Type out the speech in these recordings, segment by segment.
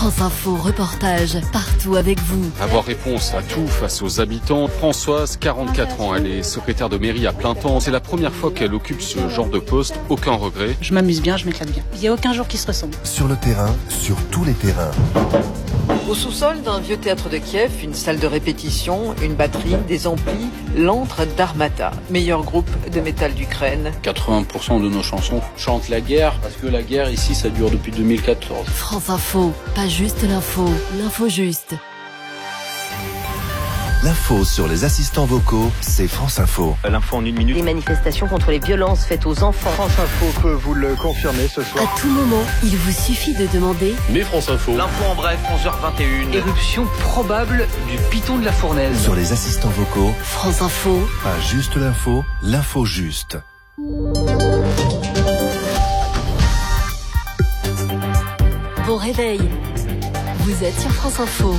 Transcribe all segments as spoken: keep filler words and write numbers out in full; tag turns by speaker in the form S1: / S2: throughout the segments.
S1: France Info, reportage, partout avec vous.
S2: Avoir réponse à tout face aux habitants. Françoise, quarante-quatre ans, elle est secrétaire de mairie à plein temps. C'est la première fois qu'elle occupe ce genre de poste. Aucun regret.
S3: Je m'amuse bien, je m'éclate bien. Il n'y a aucun jour qui se ressemble.
S4: Sur le terrain, sur tous les terrains.
S5: Au sous-sol d'un vieux théâtre de Kiev, une salle de répétition, une batterie, des amplis, l'antre d'Armata, meilleur groupe de métal d'Ukraine.
S6: quatre-vingts pour cent de nos chansons chantent la guerre, parce que la guerre ici, ça dure depuis deux mille quatorze.
S1: France Info, pas juste l'info, l'info juste.
S4: L'info sur les assistants vocaux, c'est France Info.
S7: L'info en une minute.
S8: Les manifestations contre les violences faites aux enfants.
S9: France Info peut vous le confirmer ce soir.
S1: À tout moment, il vous suffit de demander.
S6: Mais France Info.
S7: L'info en bref, onze heures vingt et une.
S10: Éruption probable du piton de la Fournaise.
S4: Sur les assistants vocaux,
S1: France Info.
S4: Pas juste l'info, l'info juste.
S1: Bon réveil. Vous êtes sur France Info.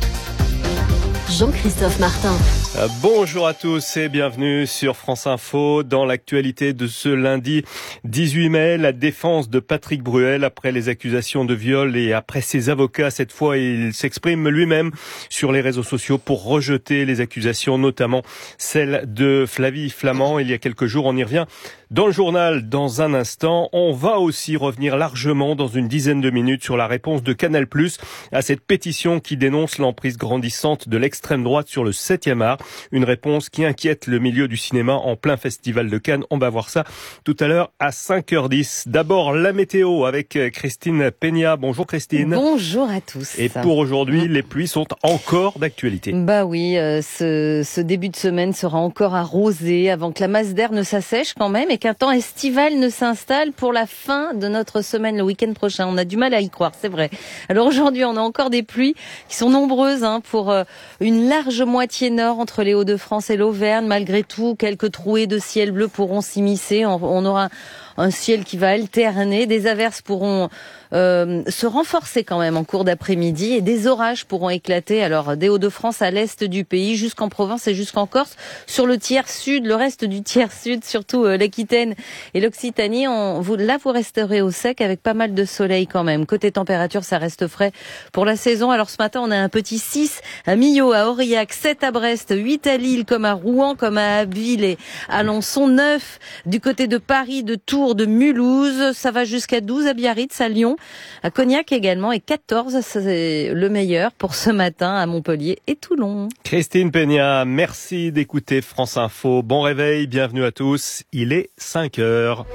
S1: Jean-Christophe Martin.
S11: Bonjour à tous et bienvenue sur France Info. Dans l'actualité de ce lundi dix-huit mai, la défense de Patrick Bruel après les accusations de viol et après ses avocats. Cette fois, il s'exprime lui-même sur les réseaux sociaux pour rejeter les accusations, notamment celle de Flavie Flament. Il y a quelques jours, on y revient dans le journal dans un instant. On va aussi revenir largement dans une dizaine de minutes sur la réponse de Canal plus à cette pétition qui dénonce l'emprise grandissante de l'extrême droite sur le septième art. Une réponse qui inquiète le milieu du cinéma en plein festival de Cannes. On va voir ça tout à l'heure à cinq heures dix. D'abord, la météo avec Christine Peña. Bonjour Christine.
S12: Bonjour à tous.
S11: Et pour aujourd'hui, les pluies sont encore d'actualité.
S12: Bah oui, euh, ce, ce début de semaine sera encore arrosé avant que la masse d'air ne s'assèche quand même et qu'un temps estival ne s'installe pour la fin de notre semaine le week-end prochain. On a du mal à y croire, c'est vrai. Alors aujourd'hui, on a encore des pluies qui sont nombreuses hein, pour euh, une large moitié nord entre les Hauts-de-France et l'Auvergne. Malgré tout, quelques trouées de ciel bleu pourront s'immiscer. On, on aura un ciel qui va alterner. Des averses pourront euh, se renforcer quand même en cours d'après-midi et des orages pourront éclater. Alors des Hauts-de-France à l'est du pays jusqu'en Provence et jusqu'en Corse. Sur le tiers sud, le reste du tiers sud, surtout euh, l'Aquitaine et l'Occitanie, on, vous, là vous resterez au sec avec pas mal de soleil quand même. Côté température, ça reste frais pour la saison. Alors ce matin, on a un petit six à Millau, à Aurillac, sept à Brest, huit à Lille, comme à Rouen, comme à Abbeville et Alençon, neuf du côté de Paris, de Tours, de Mulhouse. Ça va jusqu'à douze à Biarritz, à Lyon, à Cognac également, et quatorze, c'est le meilleur pour ce matin à Montpellier et Toulon.
S11: Christine Peña, merci d'écouter France Info. Bon réveil, bienvenue à tous. Il est cinq heures.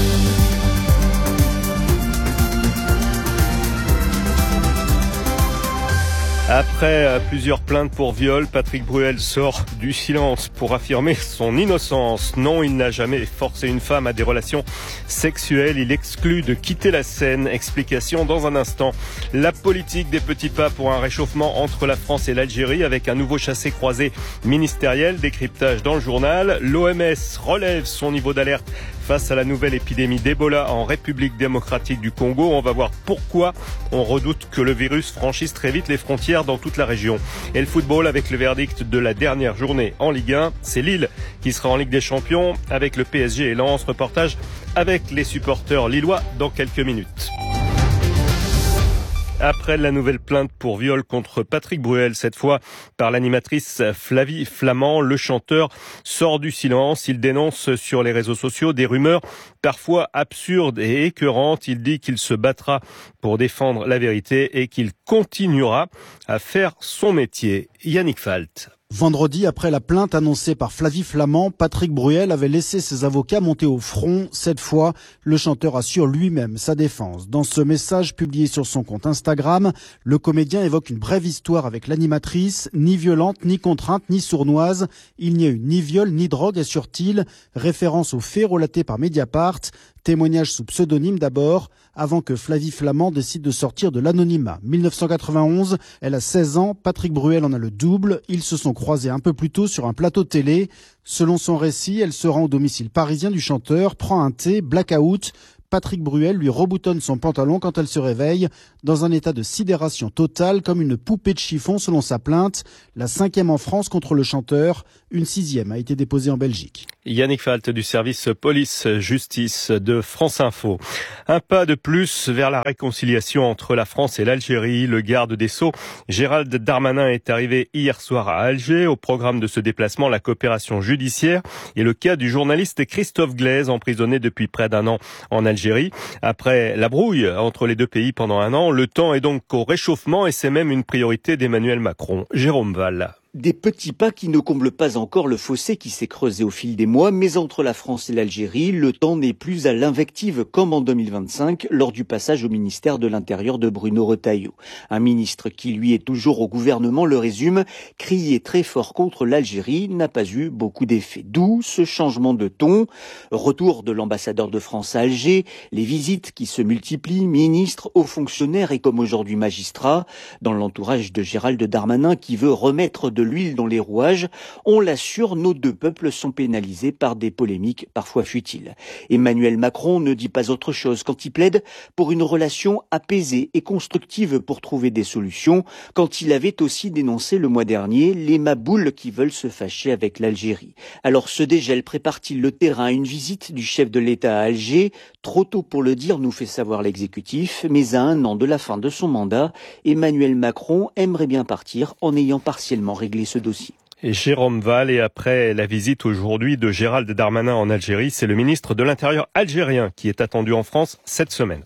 S11: Après plusieurs plaintes pour viol, Patrick Bruel sort du silence pour affirmer son innocence. Non, il n'a jamais forcé une femme à des relations sexuelles. Il exclut de quitter la scène. Explication dans un instant. La politique des petits pas pour un réchauffement entre la France et l'Algérie avec un nouveau chassé-croisé ministériel. Décryptage dans le journal. L'O M S relève son niveau d'alerte face à la nouvelle épidémie d'Ebola en République démocratique du Congo. On va voir pourquoi on redoute que le virus franchisse très vite les frontières dans toute la région. Et le football avec le verdict de la dernière journée en Ligue un. C'est Lille qui sera en Ligue des Champions avec le P S G et Lens. Reportage avec les supporters lillois dans quelques minutes. Après la nouvelle plainte pour viol contre Patrick Bruel, cette fois par l'animatrice Flavie Flament, le chanteur sort du silence. Il dénonce sur les réseaux sociaux des rumeurs parfois absurdes et écœurantes. Il dit qu'il se battra pour défendre la vérité et qu'il continuera à faire son métier. Yannick Falt.
S13: Vendredi, après la plainte annoncée par Flavie Flament, Patrick Bruel avait laissé ses avocats monter au front. Cette fois, le chanteur assure lui-même sa défense. Dans ce message publié sur son compte Instagram, le comédien évoque une brève histoire avec l'animatrice, ni violente, ni contrainte, ni sournoise. Il n'y a eu ni viol, ni drogue, assure-t-il. Référence aux faits relatés par Mediapart. Témoignage sous pseudonyme d'abord, avant que Flavie Flament décide de sortir de l'anonymat. mille neuf cent quatre-vingt-onze, elle a seize ans, Patrick Bruel en a le double. Ils se sont croisés un peu plus tôt sur un plateau télé. Selon son récit, elle se rend au domicile parisien du chanteur, prend un thé, blackout. Patrick Bruel lui reboutonne son pantalon quand elle se réveille, dans un état de sidération totale, comme une poupée de chiffon selon sa plainte. La cinquième en France contre le chanteur, une sixième a été déposée en Belgique.
S11: Yannick Falt du service police-justice de France Info. Un pas de plus vers la réconciliation entre la France et l'Algérie. Le garde des Sceaux, Gérald Darmanin, est arrivé hier soir à Alger. Au programme de ce déplacement, la coopération judiciaire et le cas du journaliste Christophe Glaise, emprisonné depuis près d'un an en Algérie. Après la brouille entre les deux pays pendant un an, le temps est donc au réchauffement et c'est même une priorité d'Emmanuel Macron. Jérôme Val.
S14: Des petits pas qui ne comblent pas encore le fossé qui s'est creusé au fil des mois, mais entre la France et l'Algérie, le temps n'est plus à l'invective comme en deux mille vingt-cinq, lors du passage au ministère de l'Intérieur de Bruno Retailleau. Un ministre qui, lui, est toujours au gouvernement, le résume, crier très fort contre l'Algérie n'a pas eu beaucoup d'effet. D'où ce changement de ton. Retour de l'ambassadeur de France à Alger, les visites qui se multiplient, ministres, hauts fonctionnaires et comme aujourd'hui magistrats, dans l'entourage de Gérald Darmanin qui veut remettre de l'huile dans les rouages, on l'assure, nos deux peuples sont pénalisés par des polémiques parfois futiles. Emmanuel Macron ne dit pas autre chose quand il plaide pour une relation apaisée et constructive pour trouver des solutions, quand il avait aussi dénoncé le mois dernier les maboules qui veulent se fâcher avec l'Algérie. Alors ce dégel prépare-t-il le terrain à une visite du chef de l'État à Alger? Trop tôt pour le dire, nous fait savoir l'exécutif, mais à un an de la fin de son mandat, Emmanuel Macron aimerait bien partir en ayant partiellement réglé ce dossier.
S11: Et Jérôme Val, et après la visite aujourd'hui de Gérald Darmanin en Algérie, c'est le ministre de l'Intérieur algérien qui est attendu en France cette semaine.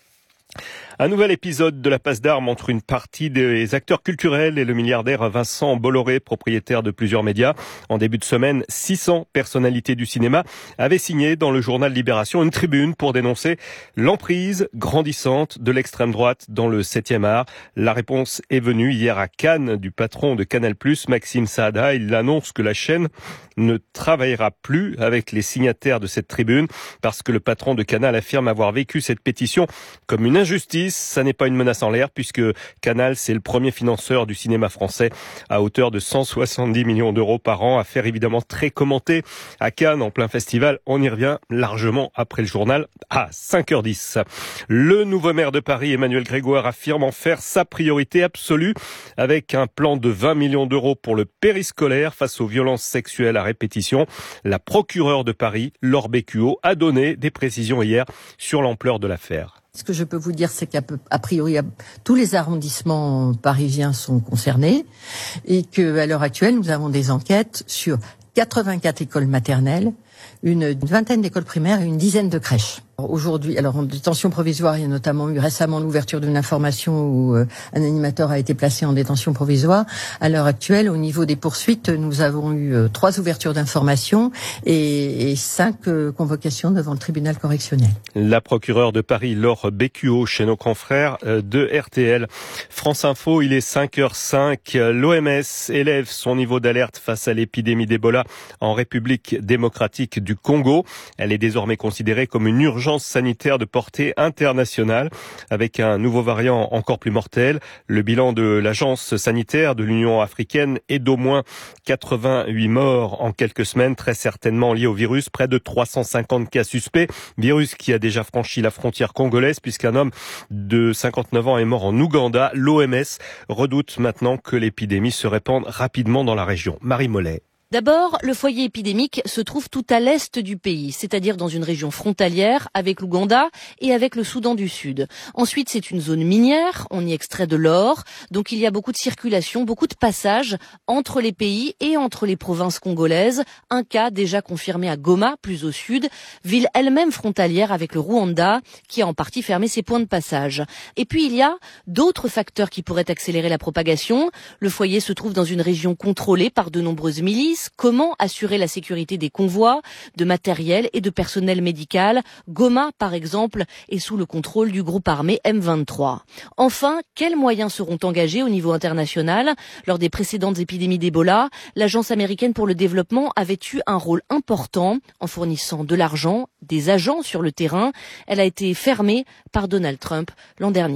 S11: Un nouvel épisode de la passe d'armes entre une partie des acteurs culturels et le milliardaire Vincent Bolloré, propriétaire de plusieurs médias. En début de semaine, six cents personnalités du cinéma avaient signé dans le journal Libération une tribune pour dénoncer l'emprise grandissante de l'extrême droite dans le septième art. La réponse est venue hier à Cannes du patron de Canal+, Maxime Saada. Il annonce que la chaîne ne travaillera plus avec les signataires de cette tribune parce que le patron de Canal affirme avoir vécu cette pétition comme une injustice. Ça n'est pas une menace en l'air puisque Canal, c'est le premier financeur du cinéma français à hauteur de cent soixante-dix millions d'euros par an. Affaire évidemment très commentée à Cannes en plein festival. On y revient largement après le journal à cinq heures dix. Le nouveau maire de Paris, Emmanuel Grégoire, affirme en faire sa priorité absolue avec un plan de vingt millions d'euros pour le périscolaire face aux violences sexuelles à répétition. La procureure de Paris, Laure Bécuot, a donné des précisions hier sur l'ampleur de l'affaire.
S15: Ce que je peux vous dire, c'est qu'à a priori, tous les arrondissements parisiens sont concernés et qu'à l'heure actuelle, nous avons des enquêtes sur quatre-vingt-quatre écoles maternelles, une vingtaine d'écoles primaires et une dizaine de crèches. Aujourd'hui, alors en détention provisoire, il y a notamment eu récemment l'ouverture d'une information où euh, un animateur a été placé en détention provisoire. À l'heure actuelle, au niveau des poursuites, nous avons eu euh, trois ouvertures d'information et, et cinq euh, convocations devant le tribunal correctionnel.
S11: La procureure de Paris, Laure Bécuot, chez nos confrères euh, de R T L. France Info, il est cinq heures cinq. L'O M S élève son niveau d'alerte face à l'épidémie d'Ebola en République démocratique du Congo. Elle est désormais considérée comme une urgence sanitaire de portée internationale avec un nouveau variant encore plus mortel. Le bilan de l'agence sanitaire de l'Union africaine est d'au moins quatre-vingt-huit morts en quelques semaines, très certainement liés au virus. Près de trois cent cinquante cas suspects. Virus qui a déjà franchi la frontière congolaise puisqu'un homme de cinquante-neuf ans est mort en Ouganda. L'O M S redoute maintenant que l'épidémie se répande rapidement dans la région. Marie Mollet.
S12: D'abord, le foyer épidémique se trouve tout à l'est du pays, c'est-à-dire dans une région frontalière avec l'Ouganda et avec le Soudan du Sud. Ensuite, c'est une zone minière, on y extrait de l'or, donc il y a beaucoup de circulation, beaucoup de passages entre les pays et entre les provinces congolaises. Un cas déjà confirmé à Goma, plus au sud, ville elle-même frontalière avec le Rwanda, qui a en partie fermé ses points de passage. Et puis il y a d'autres facteurs qui pourraient accélérer la propagation. Le foyer se trouve dans une région contrôlée par de nombreuses milices. Comment assurer la sécurité des convois, de matériel et de personnel médical? Goma, par exemple, est sous le contrôle du groupe armé M vingt-trois. Enfin, quels moyens seront engagés au niveau international? Lors des précédentes épidémies d'Ebola, l'Agence américaine pour le développement avait eu un rôle important en fournissant de l'argent, des agents sur le terrain. Elle a été fermée par Donald Trump l'an dernier.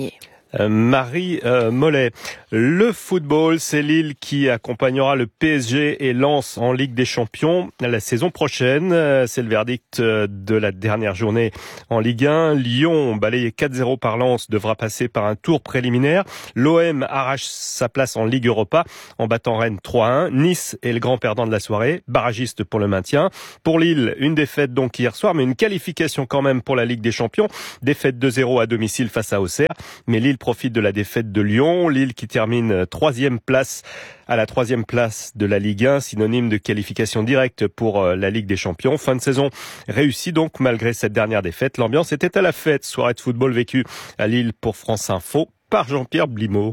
S11: euh, Marie euh, Mollet. Le football, c'est Lille qui accompagnera le P S G et Lens en Ligue des Champions la saison prochaine. C'est le verdict de la dernière journée en Ligue un. Lyon, balayé quatre zéro par Lens, devra passer par un tour préliminaire. L'O M arrache sa place en Ligue Europa en battant Rennes trois à un. Nice est le grand perdant de la soirée, barragiste pour le maintien. Pour Lille, une défaite donc hier soir, mais une qualification quand même pour la Ligue des Champions. Défaite deux zéro à domicile face à Auxerre. Mais Lille profite de la défaite de Lyon. Lille qui termine troisième place à la troisième place de la Ligue un, synonyme de qualification directe pour la Ligue des Champions. Fin de saison réussie donc malgré cette dernière défaite. L'ambiance était à la fête. Soirée de football vécue à Lille pour France Info par Jean-Pierre Blimaud.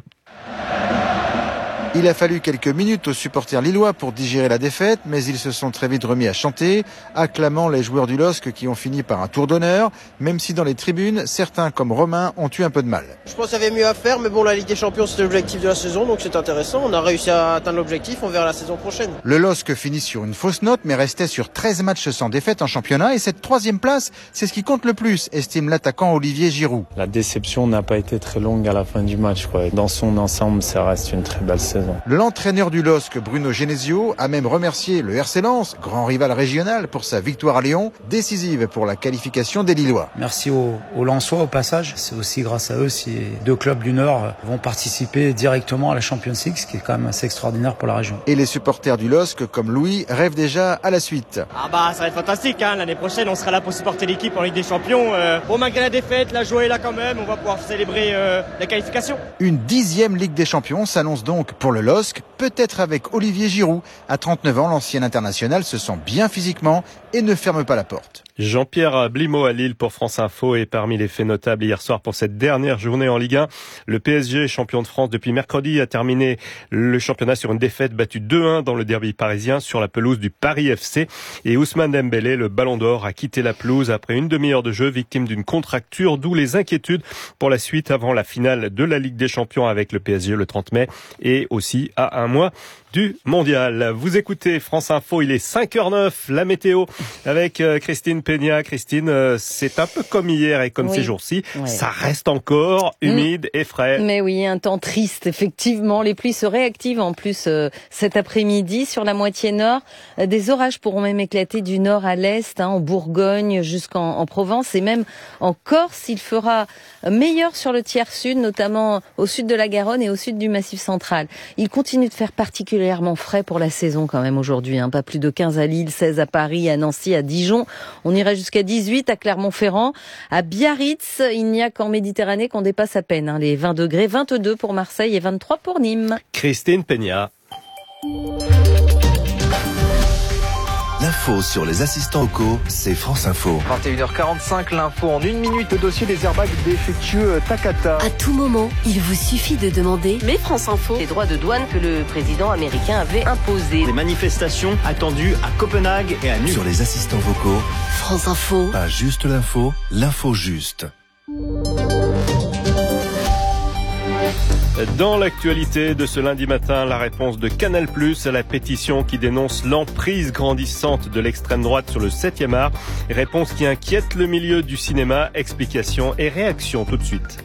S16: Il a fallu quelques minutes aux supporters lillois pour digérer la défaite, mais ils se sont très vite remis à chanter, acclamant les joueurs du L O S C qui ont fini par un tour d'honneur, même si dans les tribunes, certains comme Romain ont eu un peu de mal.
S17: Je pense qu'il y avait mieux à faire, mais bon, la Ligue des Champions c'était l'objectif de la saison, donc c'est intéressant. On a réussi à atteindre l'objectif, on verra la saison prochaine.
S16: Le L O S C finit sur une fausse note, mais restait sur treize matchs sans défaite en championnat, et cette troisième place, c'est ce qui compte le plus, estime l'attaquant Olivier Giroud.
S18: La déception n'a pas été très longue à la fin du match, quoi. Dans son ensemble, ça reste une très belle saison.
S16: L'entraîneur du L O S C, Bruno Genesio, a même remercié le R C Lens, grand rival régional, pour sa victoire à Lyon, décisive pour la qualification des Lillois.
S19: Merci aux, aux Lensois au passage. C'est aussi grâce à eux si deux clubs du Nord vont participer directement à la Champions League, ce qui est quand même assez extraordinaire pour la région.
S16: Et les supporters du L O S C, comme Louis, rêvent déjà à la suite.
S20: Ah bah ça va être fantastique, hein. L'année prochaine on sera là pour supporter l'équipe en Ligue des Champions. Euh, bon, malgré la défaite, la joie est là quand même, on va pouvoir célébrer euh, la qualification.
S16: Une dixième Ligue des Champions s'annonce donc pour le L O S C, peut-être avec Olivier Giroud. À trente-neuf ans, l'ancien international se sent bien physiquement et ne ferme pas la porte.
S11: Jean-Pierre Blimaud à Lille pour France Info, et parmi les faits notables hier soir pour cette dernière journée en Ligue un, le P S G, champion de France depuis mercredi, a terminé le championnat sur une défaite battue deux un dans le derby parisien sur la pelouse du Paris F C. Et Ousmane Dembélé, le ballon d'or, a quitté la pelouse après une demi-heure de jeu, victime d'une contracture, d'où les inquiétudes pour la suite avant la finale de la Ligue des Champions avec le P S G le trente mai et aussi à un mois du mondial. Vous écoutez France Info, il est cinq heures neuf, la météo avec Christine Peña. Christine, c'est un peu comme hier et comme oui. ces jours-ci, ouais. ça reste encore humide mmh. et frais.
S12: Mais oui, un temps triste, effectivement. Les pluies se réactivent en plus euh, cet après-midi sur la moitié nord. Des orages pourront même éclater du nord à l'est, hein, en Bourgogne jusqu'en en Provence et même en Corse. Il fera meilleur sur le tiers sud, notamment au sud de la Garonne et au sud du Massif central. Il continue de faire particulièrement frais pour la saison quand même aujourd'hui, hein. Pas plus de quinze à Lille, seize à Paris, à Nancy, à Dijon. On ira jusqu'à dix-huit à Clermont-Ferrand. À Biarritz, il n'y a qu'en Méditerranée qu'on dépasse à peine hein, les vingt degrés, vingt-deux pour Marseille et vingt-trois pour Nîmes.
S11: Christine Peña.
S4: L'info sur les assistants vocaux, c'est France Info.
S7: vingt et une heures quarante-cinq, l'info en une minute.
S9: Le dossier des airbags défectueux Takata.
S1: À tout moment, il vous suffit de demander.
S8: Mais France Info, les droits de douane que le président américain avait imposés.
S7: Des manifestations attendues à Copenhague et à Nuuk.
S4: Sur les assistants vocaux,
S1: France Info.
S4: Pas juste l'info, l'info juste.
S11: Dans l'actualité de ce lundi matin, la réponse de Canal plus à la pétition qui dénonce l'emprise grandissante de l'extrême droite sur le septième art. Réponse qui inquiète le milieu du cinéma. Explication et réaction tout de suite.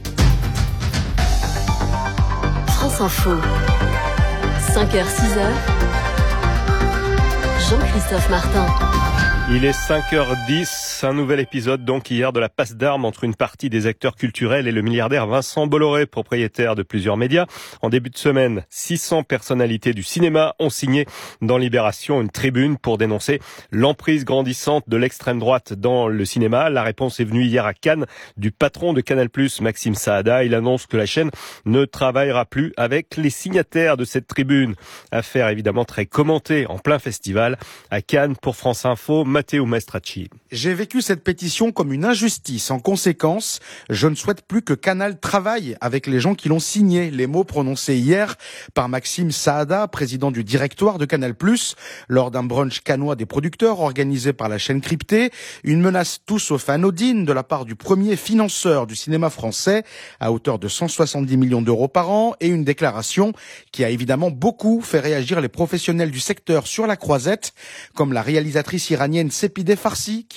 S1: France Info. cinq heures six heures. Jean-Christophe Martin.
S11: Il est cinq heures dix, un nouvel épisode donc hier de la passe d'armes entre une partie des acteurs culturels et le milliardaire Vincent Bolloré, propriétaire de plusieurs médias. En début de semaine, six cents personnalités du cinéma ont signé dans Libération une tribune pour dénoncer l'emprise grandissante de l'extrême droite dans le cinéma. La réponse est venue hier à Cannes du patron de Canal plus, Maxime Saada. Il annonce que la chaîne ne travaillera plus avec les signataires de cette tribune. Affaire évidemment très commentée en plein festival. À Cannes, pour France Info, Matteo Maestracci.
S21: J'ai vécu cette pétition comme une injustice. En conséquence, je ne souhaite plus que Canal travaille avec les gens qui l'ont signé. Les mots prononcés hier par Maxime Saada, président du directoire de Canal plus, lors d'un brunch cannois des producteurs organisé par la chaîne cryptée. Une menace tout sauf anodine de la part du premier financeur du cinéma français à hauteur de cent soixante-dix millions d'euros par an, et une déclaration qui a évidemment beaucoup fait réagir les professionnels du secteur sur la croisette, comme la réalisatrice iranienne Sepideh Farsi, qui a signé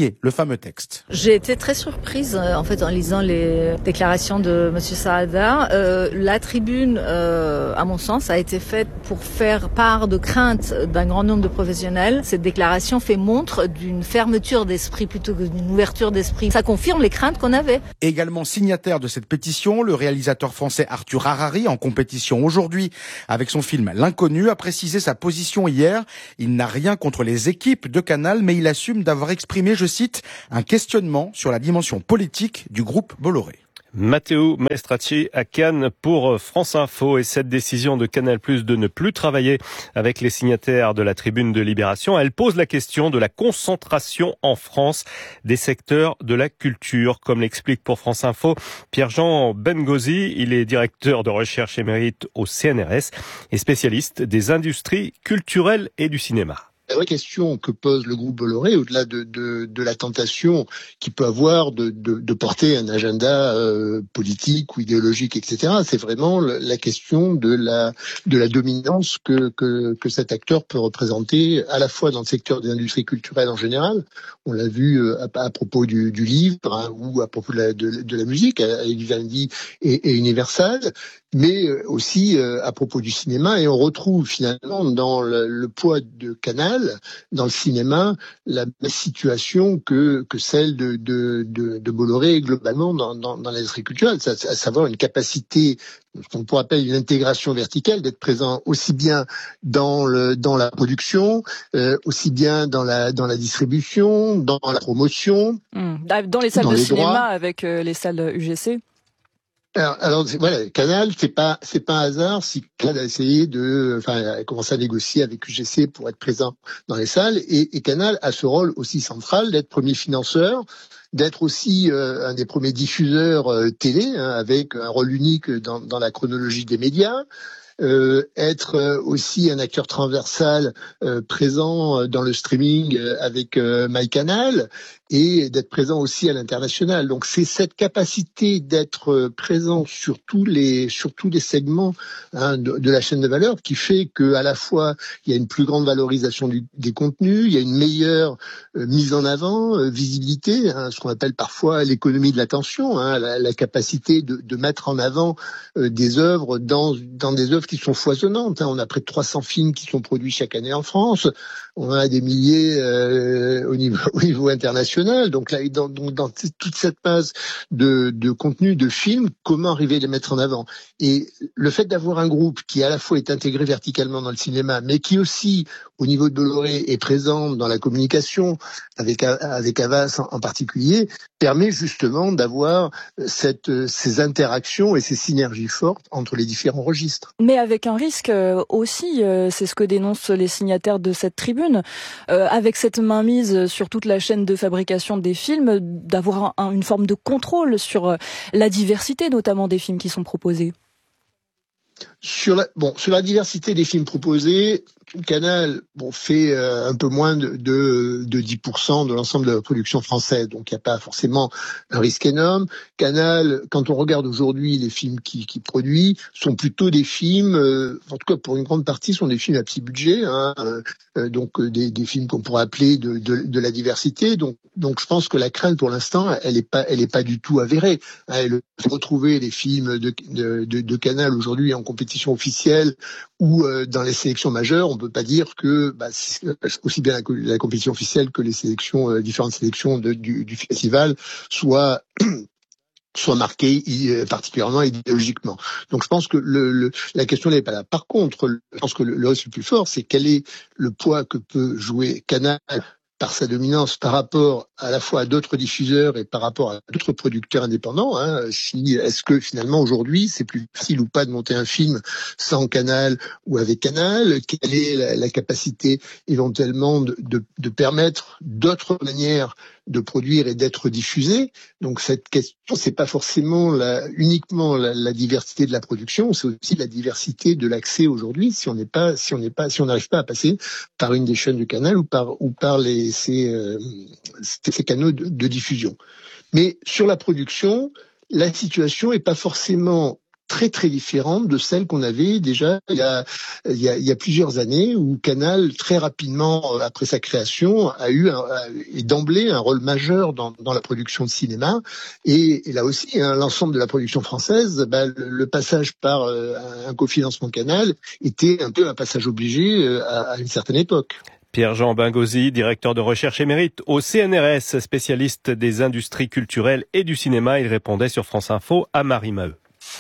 S21: signé le fameux texte.
S2: J'ai été très surprise en fait en lisant les déclarations de Monsieur Saada. Euh, la tribune, euh, à mon sens, a été faite pour faire part de craintes d'un grand nombre de professionnels. Cette déclaration fait montre d'une fermeture d'esprit plutôt que d'une ouverture d'esprit. Ça confirme les craintes qu'on avait.
S21: Également signataire de cette pétition, le réalisateur français Arthur Harari, en compétition aujourd'hui avec son film L'Inconnu, a précisé sa position hier. Il n'a rien contre les équipes de Canal, mais il assume d'avoir exprimé, je cite, un questionnement sur la dimension politique du groupe Bolloré.
S11: Matteo Maestracci à Cannes pour France Info, et cette décision de Canal+ de ne plus travailler avec les signataires de la tribune de Libération, elle pose la question de la concentration en France des secteurs de la culture, comme l'explique pour France Info Pierre-Jean Bengozi. Il est directeur de recherche émérite au C N R S et spécialiste des industries culturelles et du cinéma.
S22: La vraie question que pose le groupe Bolloré, au-delà de, de, de la tentation qu'il peut avoir de, de, de porter un agenda euh, politique ou idéologique, et cetera, c'est vraiment la question de la, de la dominance que, que, que cet acteur peut représenter à la fois dans le secteur des industries culturelles en général. On l'a vu à, à propos du, du livre hein, ou à propos de la, de, de la musique, avec Vivendi et, et Universal, mais aussi euh, à propos du cinéma. Et on retrouve finalement dans le, le poids de Canal, dans le cinéma, la même situation que, que celle de, de, de, de Bolloré globalement dans, dans, dans l'industrie culturelle, à, à savoir une capacité, ce qu'on pourrait appeler une intégration verticale, d'être présent aussi bien dans, le, dans la production, euh, aussi bien dans la, dans la distribution, dans la promotion.
S23: Mmh. Dans les salles
S22: dans
S23: de
S22: les
S23: cinéma
S22: droits.
S23: avec euh, les salles U G C.
S22: Alors, alors voilà, Canal, c'est pas c'est pas un hasard si Canal a essayé de, enfin, a commencé à négocier avec U G C pour être présent dans les salles, et, et Canal a ce rôle aussi central d'être premier financeur, d'être aussi euh, un des premiers diffuseurs euh, télé, hein, avec un rôle unique dans, dans la chronologie des médias. Euh, être euh, aussi un acteur transversal euh, présent dans le streaming euh, avec euh, MyCanal, et d'être présent aussi à l'international. Donc c'est cette capacité d'être euh, présent sur tous les sur tous les segments hein, de, de la chaîne de valeur qui fait que à la fois il y a une plus grande valorisation du, des contenus, il y a une meilleure euh, mise en avant, euh, visibilité, hein, ce qu'on appelle parfois l'économie de l'attention, hein, la, la capacité de, de mettre en avant euh, des œuvres dans dans des œuvres qui sont foisonnantes. Hein. On a près de trois cents films qui sont produits chaque année en France. On a des milliers euh, au niveau au niveau international. Donc là, dans, dans, dans toute cette base de, de contenu, de films, comment arriver à les mettre en avant? Et le fait d'avoir un groupe qui à la fois est intégré verticalement dans le cinéma, mais qui aussi, au niveau de Bolloré, est présent dans la communication, avec avec Havas en, en particulier, permet justement d'avoir cette ces interactions et ces synergies fortes entre les différents registres.
S23: Mais avec un risque aussi, c'est ce que dénoncent les signataires de cette tribune, euh, avec cette mainmise sur toute la chaîne de fabrication des films, d'avoir un, une forme de contrôle sur la diversité, notamment des films qui sont proposés.
S22: Sur la, bon, sur la diversité des films proposés, Canal bon, fait euh, un peu moins de, de, de dix pour cent de l'ensemble de la production française, donc il n'y a pas forcément un risque énorme. Canal, quand on regarde aujourd'hui les films qu'il qui produit, sont plutôt des films, euh, en tout cas pour une grande partie, sont des films à petit budget, hein, euh, donc euh, des, des films qu'on pourrait appeler de, de, de la diversité. Donc, donc je pense que la crainte pour l'instant, elle n'est pas, elle est pas du tout avérée. Hein, le, retrouver les films de, de, de, de Canal aujourd'hui en compétition officielle ou euh, dans les sélections majeures, on peut pas dire que bah, aussi bien la, la compétition officielle que les sélections, euh, différentes sélections de, du, du festival soient soit marquées euh, particulièrement idéologiquement. Donc je pense que le, le, la question n'est pas là. Par contre, je pense que le, le risque le plus fort, c'est quel est le poids que peut jouer Canal par sa dominance par rapport à la fois à d'autres diffuseurs et par rapport à d'autres producteurs indépendants. Hein. Si, est-ce que finalement aujourd'hui c'est plus facile ou pas de monter un film sans Canal ou avec Canal? Quelle est la, la capacité éventuellement de, de, de permettre d'autres manières de produire et d'être diffusé? Donc cette question, c'est pas forcément la, uniquement la, la diversité de la production, c'est aussi la diversité de l'accès aujourd'hui. Si on n'est pas, si on n'est pas, si on n'arrive pas à passer par une des chaînes de Canal ou par ou par les ces, euh, ces canaux de, de diffusion. Mais sur la production, la situation est pas forcément très très différente de celle qu'on avait déjà il y a, il y a, il y a plusieurs années, où Canal, très rapidement après sa création, a eu un, et d'emblée un rôle majeur dans, dans la production de cinéma. Et, et là aussi, hein, l'ensemble de la production française, bah, le, le passage par euh, un cofinancement Canal était un peu un passage obligé euh, à, à une certaine époque.
S11: Pierre-Jean Bengozi, directeur de recherche émérite au C N R S, spécialiste des industries culturelles et du cinéma. Il répondait sur France Info à Marie Maheu.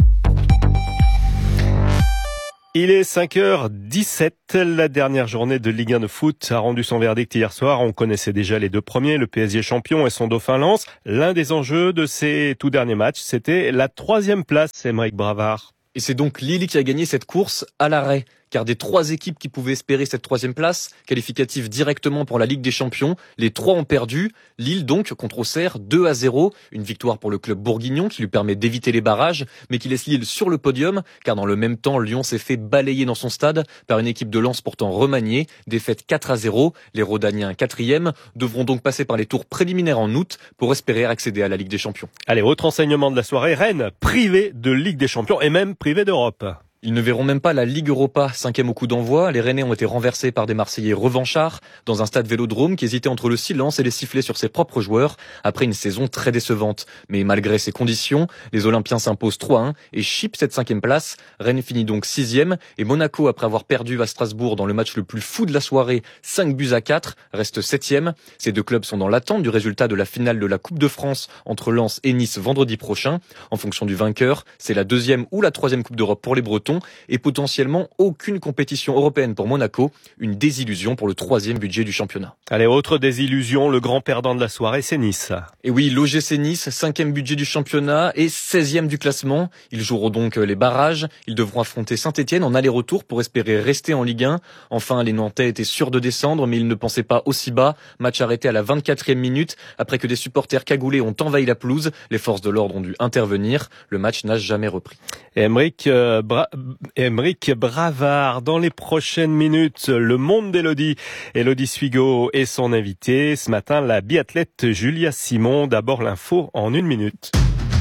S11: Il est cinq heures dix-sept, la dernière journée de Ligue un de foot a rendu son verdict hier soir. On connaissait déjà les deux premiers, le P S G champion et son dauphin Lens. L'un des enjeux de ces tout derniers matchs, c'était la troisième place, Aymeric Bravard.
S3: Et c'est donc Lille qui a gagné cette course à l'arrêt. Car des trois équipes qui pouvaient espérer cette troisième place, qualificative directement pour la Ligue des Champions, les trois ont perdu. Lille donc contre Auxerre, deux à zéro. Une victoire pour le club bourguignon qui lui permet d'éviter les barrages, mais qui laisse Lille sur le podium, car dans le même temps, Lyon s'est fait balayer dans son stade par une équipe de Lens pourtant remaniée. Défaite quatre à zéro. Les Rodaniens, quatrième, devront donc passer par les tours préliminaires en août pour espérer accéder à la Ligue des Champions.
S11: Allez, autre enseignement de la soirée, Rennes, privé de Ligue des Champions et même privé d'Europe.
S3: Ils ne verront même pas la Ligue Europa, cinquième au coup d'envoi. Les Rennais ont été renversés par des Marseillais revanchards dans un stade Vélodrome qui hésitait entre le silence et les sifflets sur ses propres joueurs après une saison très décevante. Mais malgré ces conditions, les Olympiens s'imposent trois à un et chipent cette cinquième place. Rennes finit donc sixième et Monaco, après avoir perdu à Strasbourg dans le match le plus fou de la soirée, cinq buts à quatre, reste septième. Ces deux clubs sont dans l'attente du résultat de la finale de la Coupe de France entre Lens et Nice vendredi prochain. En fonction du vainqueur, c'est la deuxième ou la troisième Coupe d'Europe pour les Bretons et potentiellement aucune compétition européenne pour Monaco. Une désillusion pour le troisième budget du championnat.
S11: Allez, autre désillusion, le grand perdant de la soirée, c'est Nice.
S3: Et oui, l'O G C Nice, cinquième budget du championnat et seizième du classement. Ils joueront donc les barrages. Ils devront affronter Saint-Etienne en aller-retour pour espérer rester en Ligue un. Enfin, les Nantais étaient sûrs de descendre, mais ils ne pensaient pas aussi bas. Match arrêté à la vingt-quatrième minute après que des supporters cagoulés ont envahi la pelouse. Les forces de l'ordre ont dû intervenir. Le match n'a jamais repris.
S11: Aymeric euh, Bra- Aymeric Bravard, dans les prochaines minutes, le monde d'Élodie. Élodie Suigo est son invitée. Ce matin, la biathlète Julia Simon. D'abord l'info en une minute.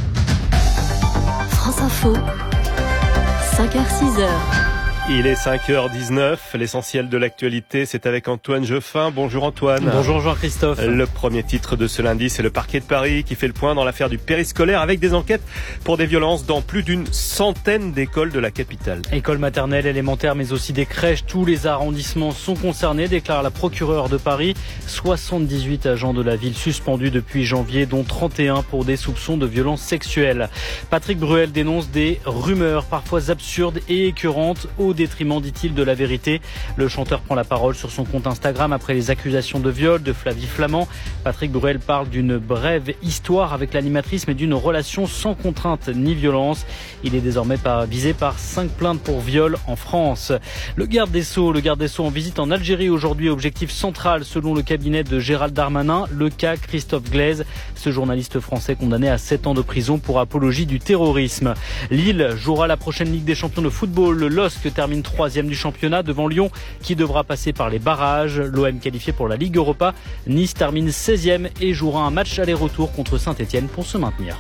S1: France Info, cinq heures six heures.
S11: Il est cinq heures dix-neuf, l'essentiel de l'actualité, c'est avec Antoine Jeuffin. Bonjour Antoine.
S5: Bonjour Jean-Christophe.
S11: Le premier titre de ce lundi, c'est le parquet de Paris qui fait le point dans l'affaire du périscolaire avec des enquêtes pour des violences dans plus d'une centaine d'écoles de la capitale.
S5: Écoles maternelles, élémentaires, mais aussi des crèches, tous les arrondissements sont concernés, déclare la procureure de Paris. soixante-dix-huit agents de la ville suspendus depuis janvier, dont trente et un pour des soupçons de violences sexuelles. Patrick Bruel dénonce des rumeurs parfois absurdes et écœurantes au détriment, dit-il, de la vérité. Le chanteur prend la parole sur son compte Instagram après les accusations de viol de Flavie Flament. Patrick Bruel parle d'une brève histoire avec l'animatrice, mais d'une relation sans contrainte ni violence. Il est désormais par, visé par cinq plaintes pour viol en France. Le garde des Sceaux, le garde des Sceaux en visite en Algérie aujourd'hui, objectif central selon le cabinet de Gérald Darmanin, le cas Christophe Glaise, ce journaliste français condamné à sept ans de prison pour apologie du terrorisme. Lille jouera la prochaine Ligue des Champions de football. Le L O S C termine troisième du championnat devant Lyon qui devra passer par les barrages. L'O M qualifié pour la Ligue Europa. Nice termine seizième et jouera un match aller-retour contre Saint-Etienne pour se maintenir.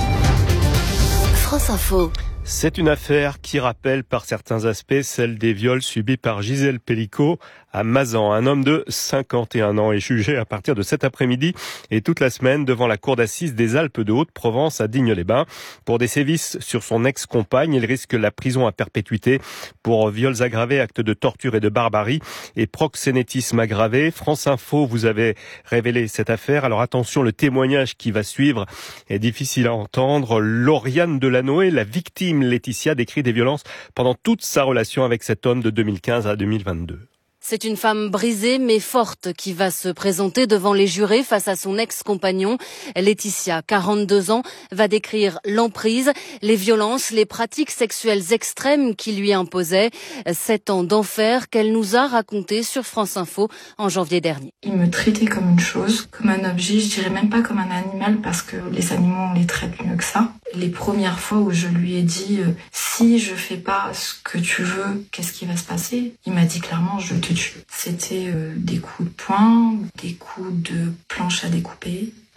S1: France Info.
S11: C'est une affaire qui rappelle par certains aspects celle des viols subis par Gisèle Pellicot à Mazan. Un homme de cinquante et un ans est jugé à partir de cet après-midi et toute la semaine devant la cour d'assises des Alpes de Haute-Provence à Digne-les-Bains. Pour des sévices sur son ex-compagne, il risque la prison à perpétuité pour viols aggravés, actes de torture et de barbarie et proxénétisme aggravé. France Info, vous avez révélé cette affaire. Alors attention, le témoignage qui va suivre est difficile à entendre. Lauriane Delanoë, la victime Laetitia, décrit des violences pendant toute sa relation avec cet homme de deux mille quinze à deux mille vingt-deux.
S6: C'est une femme brisée mais forte qui va se présenter devant les jurés face à son ex-compagnon. Laetitia, quarante-deux ans, va décrire l'emprise, les violences, les pratiques sexuelles extrêmes qui lui imposaient. Sept ans d'enfer qu'elle nous a raconté sur France Info en janvier dernier.
S24: Il me traitait comme une chose, comme un objet, je dirais même pas comme un animal parce que les animaux on les traite mieux que ça. Les premières fois où je lui ai dit euh, si je fais pas ce que tu veux, qu'est-ce qui va se passer? Il m'a dit clairement je te tue. C'était euh, des coups de poing, des coups de planche à découper.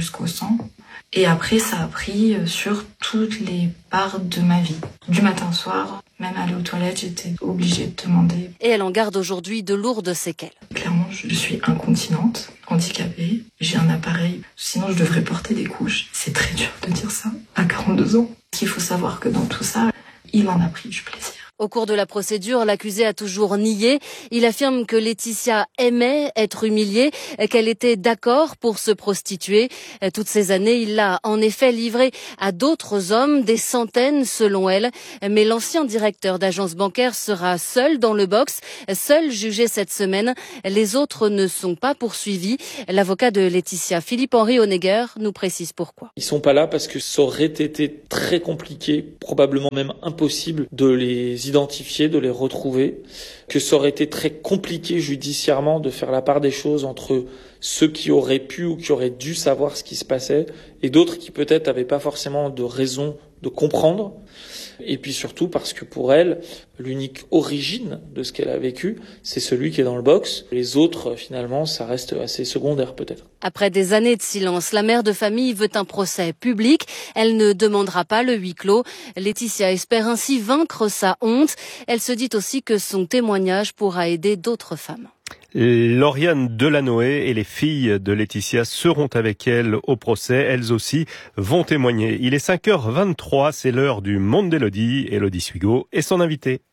S24: jusqu'au sang. Et après, ça a pris sur toutes les parts de ma vie. Du matin au soir, même aller aux toilettes, j'étais obligée de demander.
S6: Et elle en garde aujourd'hui de lourdes séquelles.
S24: Clairement, je suis incontinente, handicapée, j'ai un appareil, sinon je devrais porter des couches. C'est très dur de dire ça à quarante-deux ans. Il faut savoir que dans tout ça, il en a pris du plaisir.
S6: Au cours de la procédure, l'accusé a toujours nié. Il affirme que Laetitia aimait être humiliée, qu'elle était d'accord pour se prostituer. Toutes ces années, il l'a en effet livrée à d'autres hommes, des centaines selon elle. Mais l'ancien directeur d'agence bancaire sera seul dans le box, seul jugé cette semaine. Les autres ne sont pas poursuivis. L'avocat de Laetitia, Philippe-Henri Honegger, nous précise pourquoi.
S10: Ils sont pas là parce que ça aurait été très compliqué, probablement même impossible de les identifier, de les retrouver, que ça aurait été très compliqué judiciairement de faire la part des choses entre ceux qui auraient pu ou qui auraient dû savoir ce qui se passait et d'autres qui peut-être n'avaient pas forcément de raison de comprendre. Et puis surtout parce que pour elle, l'unique origine de ce qu'elle a vécu, c'est celui qui est dans le box. Les autres, finalement, ça reste assez secondaire peut-être.
S6: Après des années de silence, la mère de famille veut un procès public. Elle ne demandera pas le huis clos. Laetitia espère ainsi vaincre sa honte. Elle se dit aussi que son témoignage pourra aider d'autres femmes.
S11: Lauriane Delanoë et les filles de Laetitia seront avec elle au procès. Elles aussi vont témoigner. Il est cinq heures vingt-trois, c'est l'heure du Monde d'Élodie. Élodie Suigo est son invitée.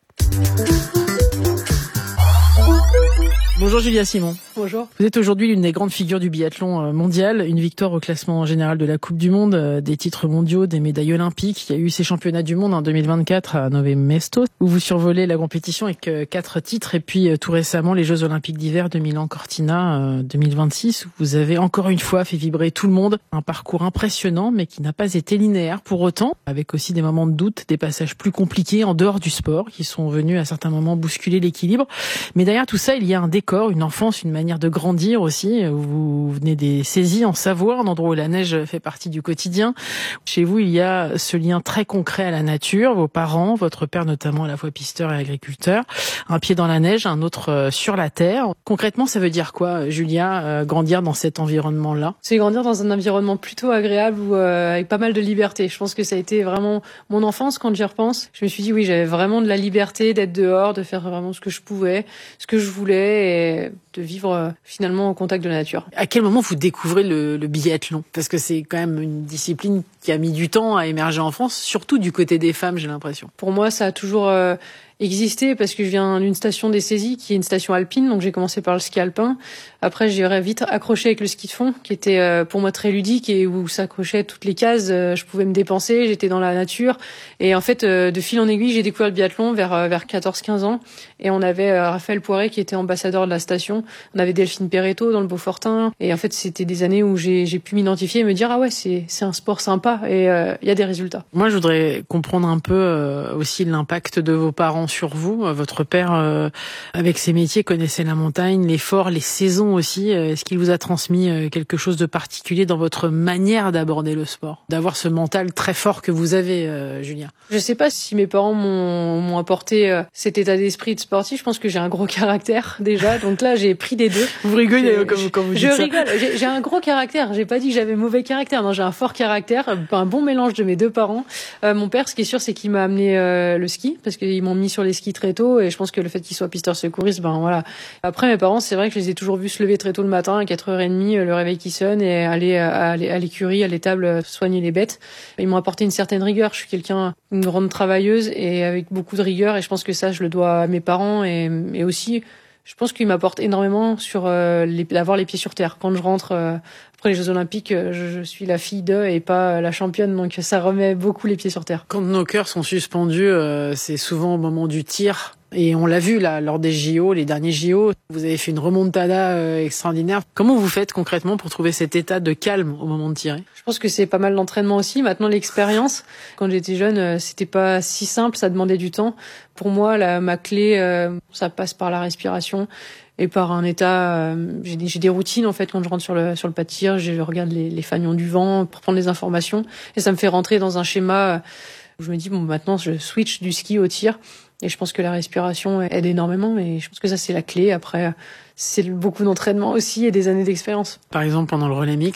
S13: Bonjour Julia Simon.
S23: Bonjour.
S13: Vous êtes aujourd'hui l'une des grandes figures du biathlon mondial, une victoire au classement général de la Coupe du Monde, des titres mondiaux, des médailles olympiques. Il y a eu ces championnats du monde en deux mille vingt-quatre à Nové Mesto, où vous survolez la compétition avec quatre titres, et puis tout récemment les Jeux olympiques d'hiver de Milan-Cortina deux mille vingt-six, où vous avez encore une fois fait vibrer tout le monde. Un parcours impressionnant, mais qui n'a pas été linéaire pour autant, avec aussi des moments de doute, des passages plus compliqués en dehors du sport, qui sont venus à certains moments bousculer l'équilibre. Mais derrière tout ça, il y a un décor, une enfance, une manière de grandir aussi. Vous venez des saisies en Savoie, un endroit où la neige fait partie du quotidien. Chez vous, il y a ce lien très concret à la nature. Vos parents, votre père notamment à la fois pisteur et agriculteur, un pied dans la neige, un autre sur la terre. Concrètement, ça veut dire quoi, Julia, euh, grandir dans cet environnement-là?
S23: C'est grandir dans un environnement plutôt agréable où, euh, avec pas mal de liberté. Je pense que ça a été vraiment mon enfance quand j'y repense. Je me suis dit oui, j'avais vraiment de la liberté d'être dehors, de faire vraiment ce que je pouvais, ce que je voulais, et de vivre euh, finalement au contact de la nature.
S13: À quel moment vous découvrez le, le biathlon? Parce que c'est quand même une discipline qui a mis du temps à émerger en France, surtout du côté des femmes, j'ai l'impression.
S23: Pour moi, ça a toujours euh, existé parce que je viens d'une station des saisies qui est une station alpine, donc j'ai commencé par le ski alpin. Après, j'ai vite accroché avec le ski de fond, qui était euh, pour moi très ludique et où s'accrochait toutes les cases. Euh, je pouvais me dépenser, j'étais dans la nature. Et en fait, euh, de fil en aiguille, j'ai découvert le biathlon vers euh, vers quatorze quinze ans. Et on avait euh, Raphaël Poiré qui était ambassadeur de la station. On avait Delphine Perretto dans le Beaufortin. Et en fait, c'était des années où j'ai j'ai pu m'identifier et me dire ah ouais, c'est c'est un sport sympa et il euh, y a des résultats.
S13: Moi, je voudrais comprendre un peu euh, aussi l'impact de vos parents sur vous. Votre père, euh, avec ses métiers, connaissait la montagne, l'effort, les saisons aussi. Est-ce qu'il vous a transmis quelque chose de particulier dans votre manière d'aborder le sport, d'avoir ce mental très fort que vous avez, euh, Julia?
S23: Je sais pas si mes parents m'ont, m'ont apporté euh, cet état d'esprit de sportif. Je pense que j'ai un gros caractère déjà, donc là j'ai pris des deux.
S13: Vous rigolez quand vous, quand vous dites
S23: je
S13: ça.
S23: Je rigole. J'ai, j'ai un gros caractère. J'ai pas dit que j'avais mauvais caractère. Non, j'ai un fort caractère, un bon mélange de mes deux parents. Euh, mon père, ce qui est sûr, c'est qu'il m'a amené euh, le ski parce qu'ils m'ont mis sur les skis très tôt, et je pense que le fait qu'il soit pisteur secouriste, ben voilà. Après, mes parents, c'est vrai que je les ai toujours vus se lever très tôt le matin, à quatre heures trente, le réveil qui sonne, et aller à, à l'écurie, à l'étable, soigner les bêtes. Ils m'ont apporté une certaine rigueur. Je suis quelqu'un, une grande travailleuse et avec beaucoup de rigueur, et je pense que ça, je le dois à mes parents, et, et aussi, je pense qu'ils m'apportent énormément sur euh, les, d'avoir les pieds sur terre. Quand je rentre euh, après les Jeux Olympiques, je, je suis la fille d'eux et pas la championne, donc ça remet beaucoup les pieds sur terre.
S13: Quand nos cœurs sont suspendus, euh, c'est souvent au moment du tir. Et on l'a vu là lors des J O, les derniers J O, vous avez fait une remontada euh, extraordinaire. Comment vous faites concrètement pour trouver cet état de calme au moment de tirer?
S23: Je pense que c'est pas mal d'entraînement aussi. Maintenant, l'expérience. Quand j'étais jeune, euh, c'était pas si simple, ça demandait du temps. Pour moi, la, ma clé, euh, ça passe par la respiration et par un état. Euh, j'ai, des, j'ai des routines en fait quand je rentre sur le sur le pas de tir. Je regarde les, les fanions du vent pour prendre les informations, et ça me fait rentrer dans un schéma où je me dis bon, maintenant je switch du ski au tir. Et je pense que la respiration aide énormément, et je pense que ça, c'est la clé. Après, c'est beaucoup d'entraînement aussi et des années d'expérience.
S13: Par exemple, pendant le relais mixte,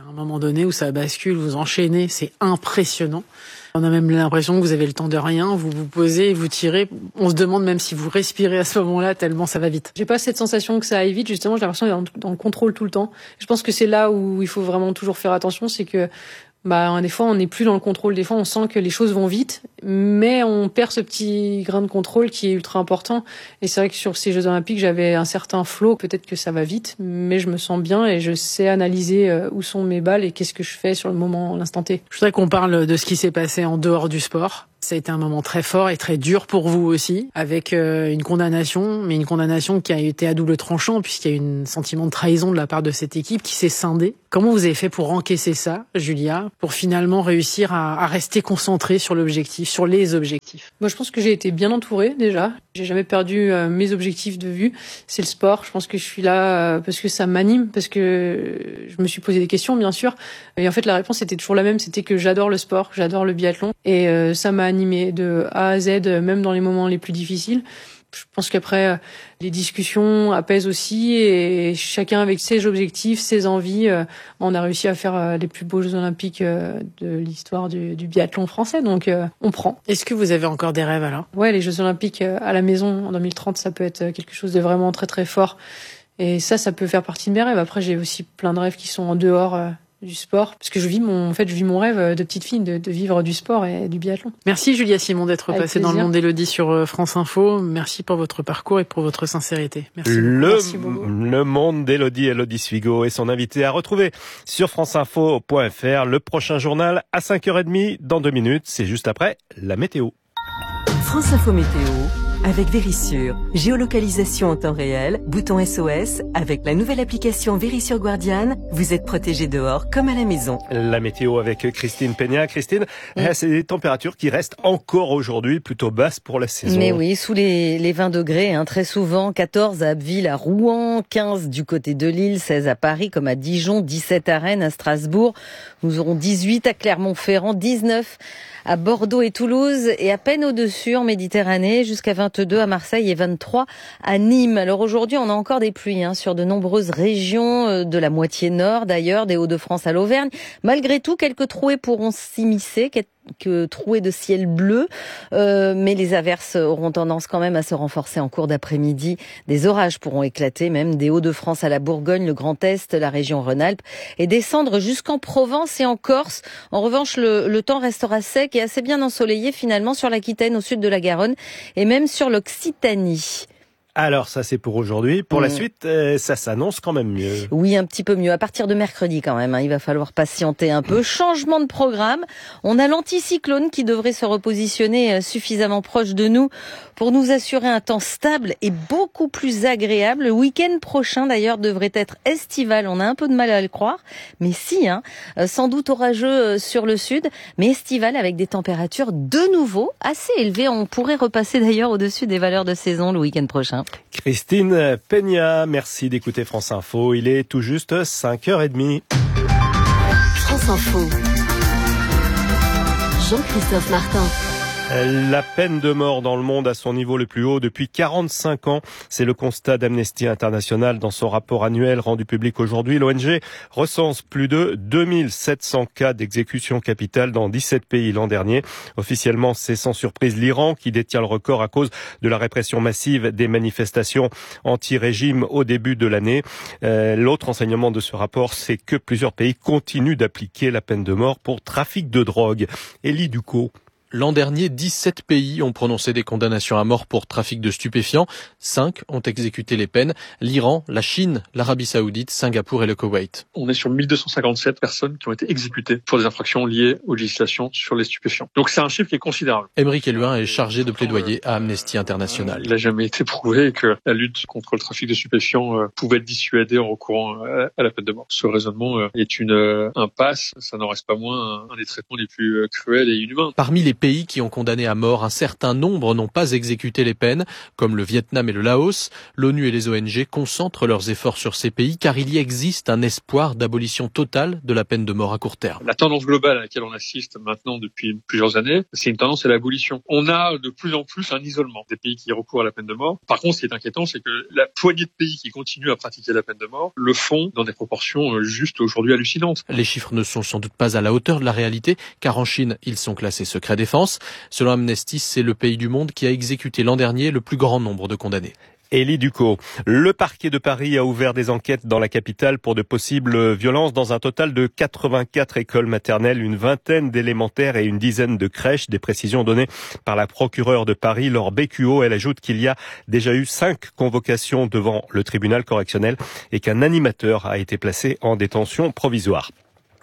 S13: À un moment donné où ça bascule, vous enchaînez, c'est impressionnant. On a même l'impression que vous avez le temps de rien, vous vous posez, vous tirez. On se demande même si vous respirez à ce moment-là, tellement ça va vite.
S14: J'ai pas cette sensation que ça aille vite, justement, j'ai l'impression d'être dans le contrôle tout le temps. Je pense que c'est là où il faut vraiment toujours faire attention, c'est que bah, des fois, on n'est plus dans le contrôle. Des fois, on sent que les choses vont vite, mais on perd ce petit grain de contrôle qui est ultra important. Et c'est vrai que sur ces Jeux Olympiques, j'avais un certain flow. Peut-être que ça va vite, mais je me sens bien et je sais analyser où sont mes balles et qu'est-ce que je fais sur le moment, l'instant T.
S13: Je voudrais qu'on parle de ce qui s'est passé en dehors du sport. Ça a été un moment très fort et très dur pour vous aussi, avec euh, une condamnation, mais une condamnation qui a été à double tranchant, puisqu'il y a eu un sentiment de trahison de la part de cette équipe qui s'est scindée. Comment vous avez fait pour encaisser ça, Julia, pour finalement réussir à, à rester concentré sur l'objectif, sur les objectifs?
S14: Moi, je pense que j'ai été bien entourée déjà. J'ai jamais perdu euh, mes objectifs de vue. C'est le sport. Je pense que je suis là euh, parce que ça m'anime, parce que je me suis posé des questions, bien sûr. Et en fait, la réponse était toujours la même. C'était que j'adore le sport, j'adore le biathlon, et euh, ça m'a animé de A à Z, même dans les moments les plus difficiles. Je pense qu'après, les discussions apaisent aussi et chacun avec ses objectifs, ses envies, on a réussi à faire les plus beaux Jeux Olympiques de l'histoire du, du biathlon français. Donc, on prend.
S13: Est-ce que vous avez encore des rêves alors?
S14: Ouais, les Jeux Olympiques à la maison en deux mille trente, ça peut être quelque chose de vraiment très très fort. Et ça, ça peut faire partie de mes rêves. Après, j'ai aussi plein de rêves qui sont en dehors du sport, parce que je vis mon, en fait, je vis mon rêve de petite fille de, de vivre du sport et du biathlon.
S13: Merci Julia Simon d'être
S14: Avec
S13: passée
S14: plaisir.
S13: dans le monde d'Élodie sur France Info. Merci pour votre parcours et pour votre sincérité. Merci.
S11: Le,
S14: Merci beaucoup.
S11: le monde d'Élodie, Élodie Suigo et son invité à retrouver sur franceinfo point f r. Le prochain journal à cinq heures trente dans deux minutes. C'est juste après la météo.
S15: France Info Météo. Avec Vérissure, géolocalisation en temps réel, bouton S O S, avec la nouvelle application Vérissure Guardian, vous êtes protégé dehors comme à la maison.
S11: La météo avec Christine Peña. Christine, mmh. c'est des températures qui restent encore aujourd'hui plutôt basses pour la saison.
S12: Mais oui, sous les, les vingt degrés, hein, très souvent, quatorze à Abbeville, à Rouen, quinze du côté de Lille, seize à Paris comme à Dijon, dix-sept à Rennes, à Strasbourg. Nous aurons dix-huit à Clermont-Ferrand, dix-neuf à Bordeaux et Toulouse et à peine au-dessus en Méditerranée, jusqu'à vingt-deux à Marseille et vingt-trois à Nîmes. Alors aujourd'hui, on a encore des pluies hein, sur de nombreuses régions de la moitié nord d'ailleurs, des Hauts-de-France à l'Auvergne. Malgré tout, quelques trouées pourront s'immiscer, que trouées de ciel bleu, euh, mais les averses auront tendance quand même à se renforcer en cours d'après-midi. Des orages pourront éclater, même des Hauts-de-France à la Bourgogne, le Grand Est, la région Rhône-Alpes, et descendre jusqu'en Provence et en Corse. En revanche, le, le temps restera sec et assez bien ensoleillé finalement sur l'Aquitaine, au sud de la Garonne, et même sur l'Occitanie.
S11: Alors ça c'est pour aujourd'hui. Pour
S12: mmh.
S11: la suite, euh, ça s'annonce quand même mieux.
S12: Oui, un petit peu mieux. À partir de mercredi quand même, hein, il va falloir patienter un peu. Changement de programme. On a l'anticyclone qui devrait se repositionner suffisamment proche de nous pour nous assurer un temps stable et beaucoup plus agréable. Le week-end prochain d'ailleurs devrait être estival. On a un peu de mal à le croire, mais si, hein, sans doute orageux sur le sud, mais estival avec des températures de nouveau assez élevées. On pourrait repasser d'ailleurs au-dessus des valeurs de saison le week-end prochain.
S11: Christine Peña, merci d'écouter France Info. Il est tout juste cinq heures trente.
S1: France Info. Jean-Christophe Martin.
S11: La peine de mort dans le monde à son niveau le plus haut depuis quarante-cinq ans. C'est le constat d'Amnesty International dans son rapport annuel rendu public aujourd'hui. L'O N G recense plus de deux mille sept cents cas d'exécution capitale dans dix-sept pays l'an dernier. Officiellement, c'est sans surprise l'Iran qui détient le record à cause de la répression massive des manifestations anti-régime au début de l'année. Euh, l'autre enseignement de ce rapport, c'est que plusieurs pays continuent d'appliquer la peine de mort pour trafic de drogue. Élie Ducot.
S17: L'an dernier, dix-sept pays ont prononcé des condamnations à mort pour trafic de stupéfiants. cinq ont exécuté les peines. L'Iran, la Chine, l'Arabie Saoudite, Singapour et le Koweït.
S18: On est sur mille deux cent cinquante-sept personnes qui ont été exécutées pour des infractions liées aux législations sur les stupéfiants. Donc c'est un chiffre qui est considérable.
S17: Aymeric Eluin est chargé de plaidoyer à Amnesty International.
S18: Il n'a jamais été prouvé que la lutte contre le trafic de stupéfiants pouvait être dissuadée en recourant à la peine de mort. Ce raisonnement est une impasse. Ça n'en reste pas moins un des traitements les plus cruels et inhumains.
S17: Parmi les pays qui ont condamné à mort. Un certain nombre n'ont pas exécuté les peines, comme le Vietnam et le Laos. L'ONU et les O N G concentrent leurs efforts sur ces pays car il y existe un espoir d'abolition totale de la peine de mort à court terme.
S18: La tendance globale à laquelle on assiste maintenant depuis plusieurs années, c'est une tendance à l'abolition. On a de plus en plus un isolement des pays qui recourent à la peine de mort. Par contre, ce qui est inquiétant, c'est que la poignée de pays qui continuent à pratiquer la peine de mort le font dans des proportions juste aujourd'hui hallucinantes.
S17: Les chiffres ne sont sans doute pas à la hauteur de la réalité, car en Chine, ils sont classés secret défense. Selon Amnesty, c'est le pays du monde qui a exécuté l'an dernier le plus grand nombre de condamnés.
S11: Élie Ducot. Le parquet de Paris a ouvert des enquêtes dans la capitale pour de possibles violences dans un total de quatre-vingt-quatre écoles maternelles, une vingtaine d'élémentaires et une dizaine de crèches. Des précisions données par la procureure de Paris, Laure Bécuot. Elle ajoute qu'il y a déjà eu cinq convocations devant le tribunal correctionnel et qu'un animateur a été placé en détention provisoire.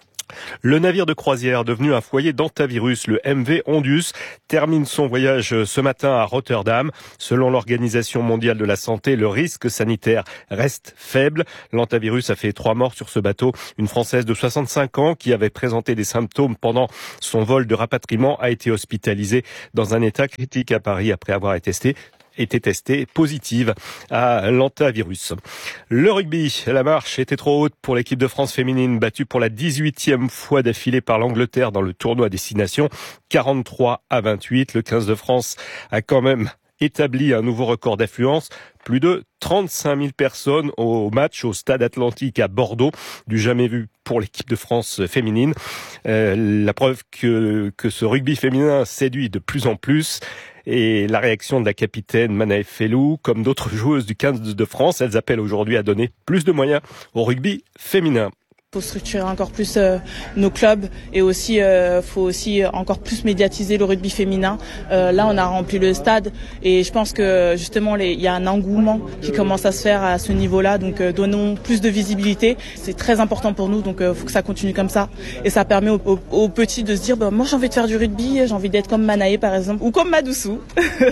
S11: Le navire de croisière devenu un foyer d'hantavirus, le M V Ondius, termine son voyage ce matin à Rotterdam. Selon l'Organisation mondiale de la santé, le risque sanitaire reste faible. L'hantavirus a fait trois morts sur ce bateau. Une Française de soixante-cinq ans qui avait présenté des symptômes pendant son vol de rapatriement a été hospitalisée dans un état critique à Paris après avoir été testée. était testée positive à l'hantavirus. Le rugby, la marche était trop haute pour l'équipe de France féminine, battue pour la dix-huitième fois d'affilée par l'Angleterre dans le tournoi Destination, quarante-trois à vingt-huit. Le quinze de France a quand même établi un nouveau record d'affluence. Plus de trente-cinq mille personnes au match au Stade Atlantique à Bordeaux, du jamais vu pour l'équipe de France féminine. Euh, la preuve que, que ce rugby féminin séduit de plus en plus. Et la réaction de la capitaine Manaëlle Felloux, comme d'autres joueuses du quinze de France, elles appellent aujourd'hui à donner plus de moyens au rugby féminin.
S9: Il faut structurer encore plus euh, nos clubs et aussi il euh, faut aussi encore plus médiatiser le rugby féminin. Euh, là, on a rempli le stade et je pense que justement il y a un engouement qui commence à se faire à ce niveau-là. Donc euh, donnons plus de visibilité. C'est très important pour nous, donc il euh, faut que ça continue comme ça. Et ça permet aux, aux, aux petits de se dire bah, moi j'ai envie de faire du rugby, j'ai envie d'être comme Manaëlle par exemple ou comme Madoussou.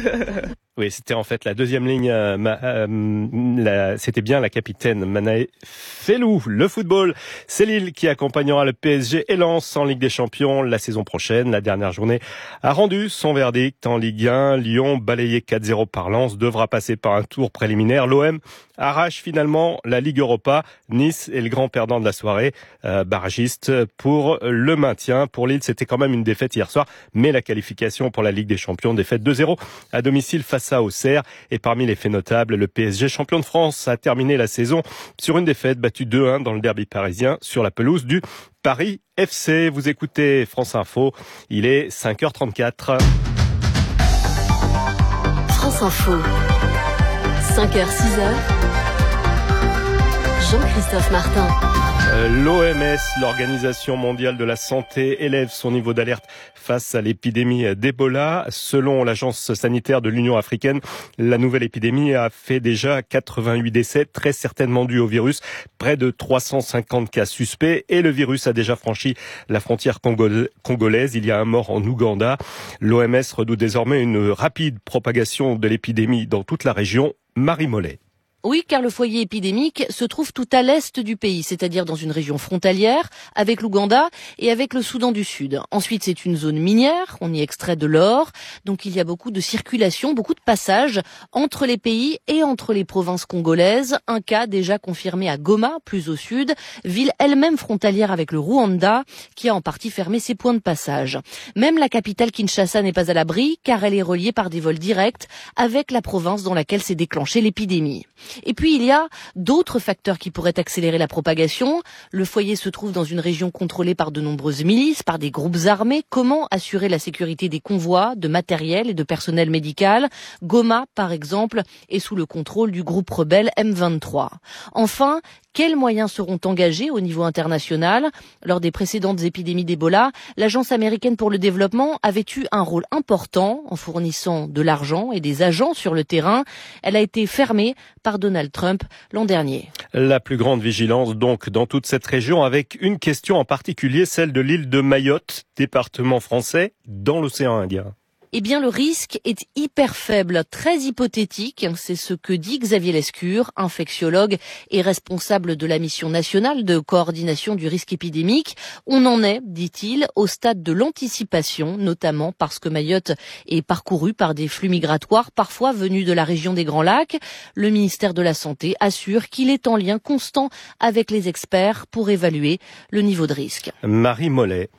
S11: Oui, c'était en fait la deuxième ligne. Euh, ma, euh, la, c'était bien la capitaine Manaëlle Felloux. Le football, c'est Lille qui accompagnera le P S G et Lens en Ligue des Champions la saison prochaine. La dernière journée a rendu son verdict en Ligue un. Lyon, balayé quatre zéro par Lens, devra passer par un tour préliminaire. L'O M arrache finalement la Ligue Europa. Nice est le grand perdant de la soirée, euh, barragiste pour le maintien. Pour Lille, c'était quand même une défaite hier soir, mais la qualification pour la Ligue des Champions, défaite deux zéro à domicile face à Auxerre. Et parmi les faits notables, le P S G champion de France a terminé la saison sur une défaite battue deux un dans le derby parisien sur la pelouse du Paris F C. Vous écoutez France Info, il est cinq heures trente-quatre.
S1: France Info, cinq heures six heures. Jean-Christophe Martin.
S11: L'O M S, l'Organisation mondiale de la santé, élève son niveau d'alerte face à l'épidémie d'Ebola. Selon l'agence sanitaire de l'Union africaine, la nouvelle épidémie a fait déjà quatre-vingt-huit décès, très certainement dus au virus, près de trois cent cinquante cas suspects et le virus a déjà franchi la frontière congolaise. Il y a un mort en Ouganda. L'O M S redoute désormais une rapide propagation de l'épidémie dans toute la région. Marie Mollet.
S6: Oui, car le foyer épidémique se trouve tout à l'est du pays, c'est-à-dire dans une région frontalière avec l'Ouganda et avec le Soudan du Sud. Ensuite, c'est une zone minière, on y extrait de l'or, donc il y a beaucoup de circulation, beaucoup de passages entre les pays et entre les provinces congolaises. Un cas déjà confirmé à Goma, plus au sud, ville elle-même frontalière avec le Rwanda, qui a en partie fermé ses points de passage. Même la capitale Kinshasa n'est pas à l'abri, car elle est reliée par des vols directs avec la province dans laquelle s'est déclenchée l'épidémie. Et puis il y a d'autres facteurs qui pourraient accélérer la propagation. Le foyer se trouve dans une région contrôlée par de nombreuses milices, par des groupes armés. Comment assurer la sécurité des convois, de matériel et de personnel médical? Goma, par exemple, est sous le contrôle du groupe rebelle M vingt-trois. Enfin, quels moyens seront engagés au niveau international? Lors des précédentes épidémies d'Ebola, l'Agence américaine pour le développement avait eu un rôle important en fournissant de l'argent et des agents sur le terrain. Elle a été fermée par Donald Trump l'an dernier.
S11: La plus grande vigilance donc dans toute cette région, avec une question en particulier, celle de l'île de Mayotte, département français dans l'océan Indien.
S8: Eh bien, le risque est hyper faible, très hypothétique. C'est ce que dit Xavier Lescure, infectiologue et responsable de la mission nationale de coordination du risque épidémique. On en est, dit-il, au stade de l'anticipation, notamment parce que Mayotte est parcourue par des flux migratoires, parfois venus de la région des Grands Lacs. Le ministère de la Santé assure qu'il est en lien constant avec les experts pour évaluer le niveau de risque.
S11: Marie Mollet.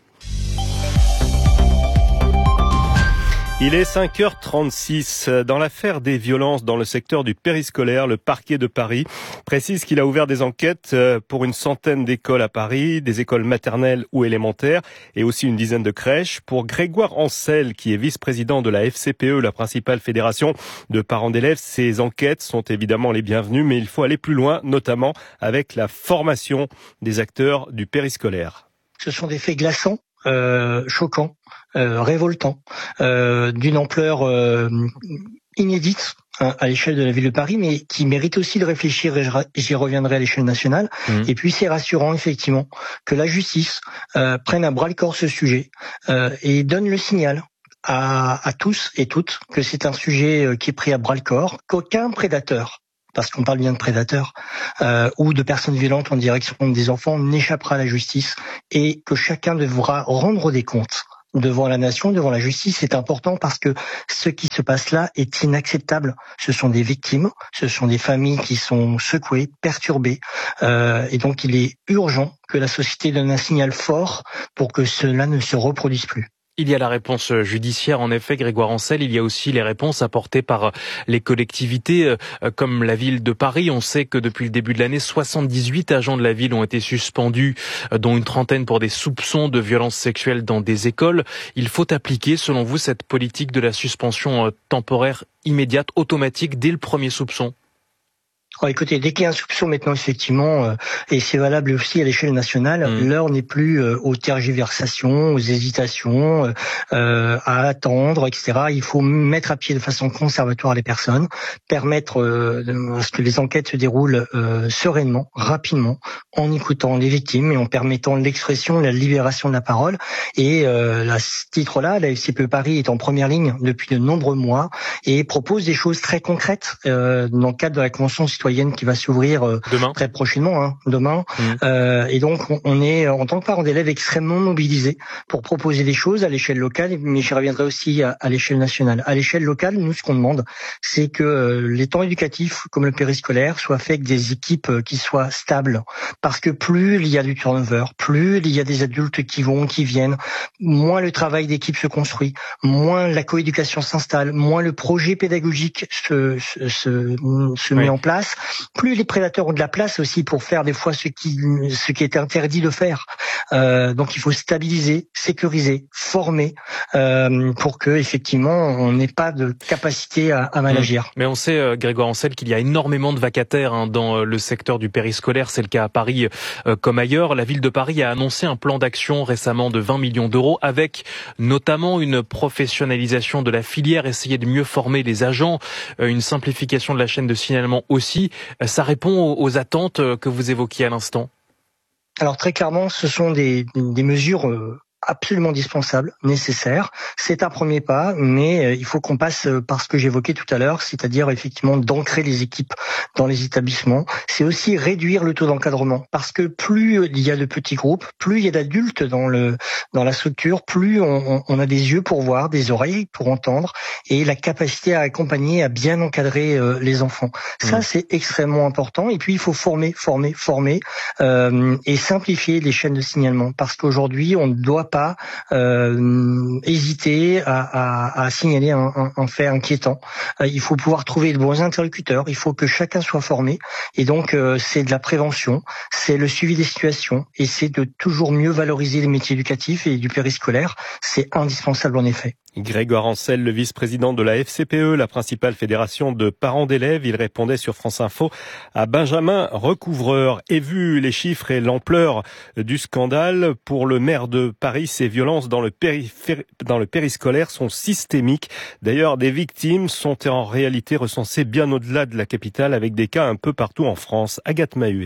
S11: Il est cinq heures trente-six. Dans l'affaire des violences dans le secteur du périscolaire, le parquet de Paris précise qu'il a ouvert des enquêtes pour une centaine d'écoles à Paris, des écoles maternelles ou élémentaires et aussi une dizaine de crèches. Pour Grégoire Ancel, qui est vice-président de la F C P E, la principale fédération de parents d'élèves, ces enquêtes sont évidemment les bienvenues, mais il faut aller plus loin, notamment avec la formation des acteurs du périscolaire.
S16: Ce sont des faits glaçants. Euh, choquant, euh, révoltant, euh, d'une ampleur euh, inédite hein, à l'échelle de la ville de Paris, mais qui mérite aussi de réfléchir, et j'y reviendrai à l'échelle nationale. Mmh. Et puis c'est rassurant effectivement que la justice euh, prenne à bras-le-corps ce sujet euh, et donne le signal à, à tous et toutes que c'est un sujet euh, qui est pris à bras-le-corps, qu'aucun prédateur, parce qu'on parle bien de prédateurs, euh, ou de personnes violentes en direction des enfants, n'échappera à la justice et que chacun devra rendre des comptes devant la nation, devant la justice. C'est important parce que ce qui se passe là est inacceptable. Ce sont des victimes, ce sont des familles qui sont secouées, perturbées, euh, et donc il est urgent que la société donne un signal fort pour que cela ne se reproduise plus.
S3: Il y a la réponse judiciaire, en effet, Grégoire Ancel. Il y a aussi les réponses apportées par les collectivités, comme la ville de Paris. On sait que depuis le début de l'année, soixante-dix-huit agents de la ville ont été suspendus, dont une trentaine pour des soupçons de violences sexuelles dans des écoles. Il faut appliquer, selon vous, cette politique de la suspension temporaire immédiate, automatique, dès le premier soupçon?
S16: Oh, écoutez, dès qu'il y a un soupçon maintenant, effectivement, euh, et c'est valable aussi à l'échelle nationale, mmh. l'heure n'est plus euh, aux tergiversations, aux hésitations, euh, euh, à attendre, et cetera. Il faut mettre à pied de façon conservatoire les personnes, permettre euh, à ce que les enquêtes se déroulent euh, sereinement, rapidement, en écoutant les victimes et en permettant l'expression, la libération de la parole. Et euh, à ce titre-là, la F C P E Paris est en première ligne depuis de nombreux mois et propose des choses très concrètes euh, dans le cadre de la Convention citoyenne qui va s'ouvrir euh, très prochainement, hein, demain. Mmh. Euh, et donc, on, on est, en tant que parents d'élèves, extrêmement mobilisés pour proposer des choses à l'échelle locale, mais j'y reviendrai aussi à, à l'échelle nationale. À l'échelle locale, nous, ce qu'on demande, c'est que euh, les temps éducatifs, comme le périscolaire, soient faits avec des équipes euh, qui soient stables. Parce que plus il y a du turnover, plus il y a des adultes qui vont, qui viennent, moins le travail d'équipe se construit, moins la coéducation s'installe, moins le projet pédagogique se, se, se, se oui. met en place. Plus les prédateurs ont de la place aussi pour faire des fois ce qui ce qui est interdit de faire. Euh, donc il faut stabiliser, sécuriser, former euh, pour que effectivement on n'ait pas de capacité à, à mal agir.
S3: Mais on sait, euh, Grégoire Ancel, qu'il y a énormément de vacataires hein, dans le secteur du périscolaire. C'est le cas à Paris euh, comme ailleurs. La ville de Paris a annoncé un plan d'action récemment de vingt millions d'euros avec notamment une professionnalisation de la filière, essayer de mieux former les agents, euh, une simplification de la chaîne de signalement aussi. Ça répond aux attentes que vous évoquiez à l'instant?
S16: Alors très clairement, ce sont des, des mesures absolument indispensable, nécessaire. C'est un premier pas, mais il faut qu'on passe par ce que j'évoquais tout à l'heure, c'est-à-dire effectivement d'ancrer les équipes dans les établissements. C'est aussi réduire le taux d'encadrement, parce que plus il y a de petits groupes, plus il y a d'adultes dans le dans la structure, plus on, on a des yeux pour voir, des oreilles pour entendre, et la capacité à accompagner, à bien encadrer euh, les enfants. Ça, mmh. c'est extrêmement important. Et puis il faut former, former, former euh, et simplifier les chaînes de signalement, parce qu'aujourd'hui on ne doit pas euh, hésiter à, à, à signaler un, un, un fait inquiétant. Euh, il faut pouvoir trouver de bons interlocuteurs, il faut que chacun soit formé, et donc euh, c'est de la prévention, c'est le suivi des situations, et c'est de toujours mieux valoriser les métiers éducatifs et du périscolaire. C'est indispensable en effet.
S11: Grégoire Ancel, le vice-président de la F C P E, la principale fédération de parents d'élèves, il répondait sur France Info à Benjamin Recouvreur. Et vu les chiffres et l'ampleur du scandale, pour le maire de Paris, ces violences dans le, périphéri- dans le périscolaire sont systémiques. D'ailleurs, des victimes sont en réalité recensées bien au-delà de la capitale, avec des cas un peu partout en France. Agathe Mahuet.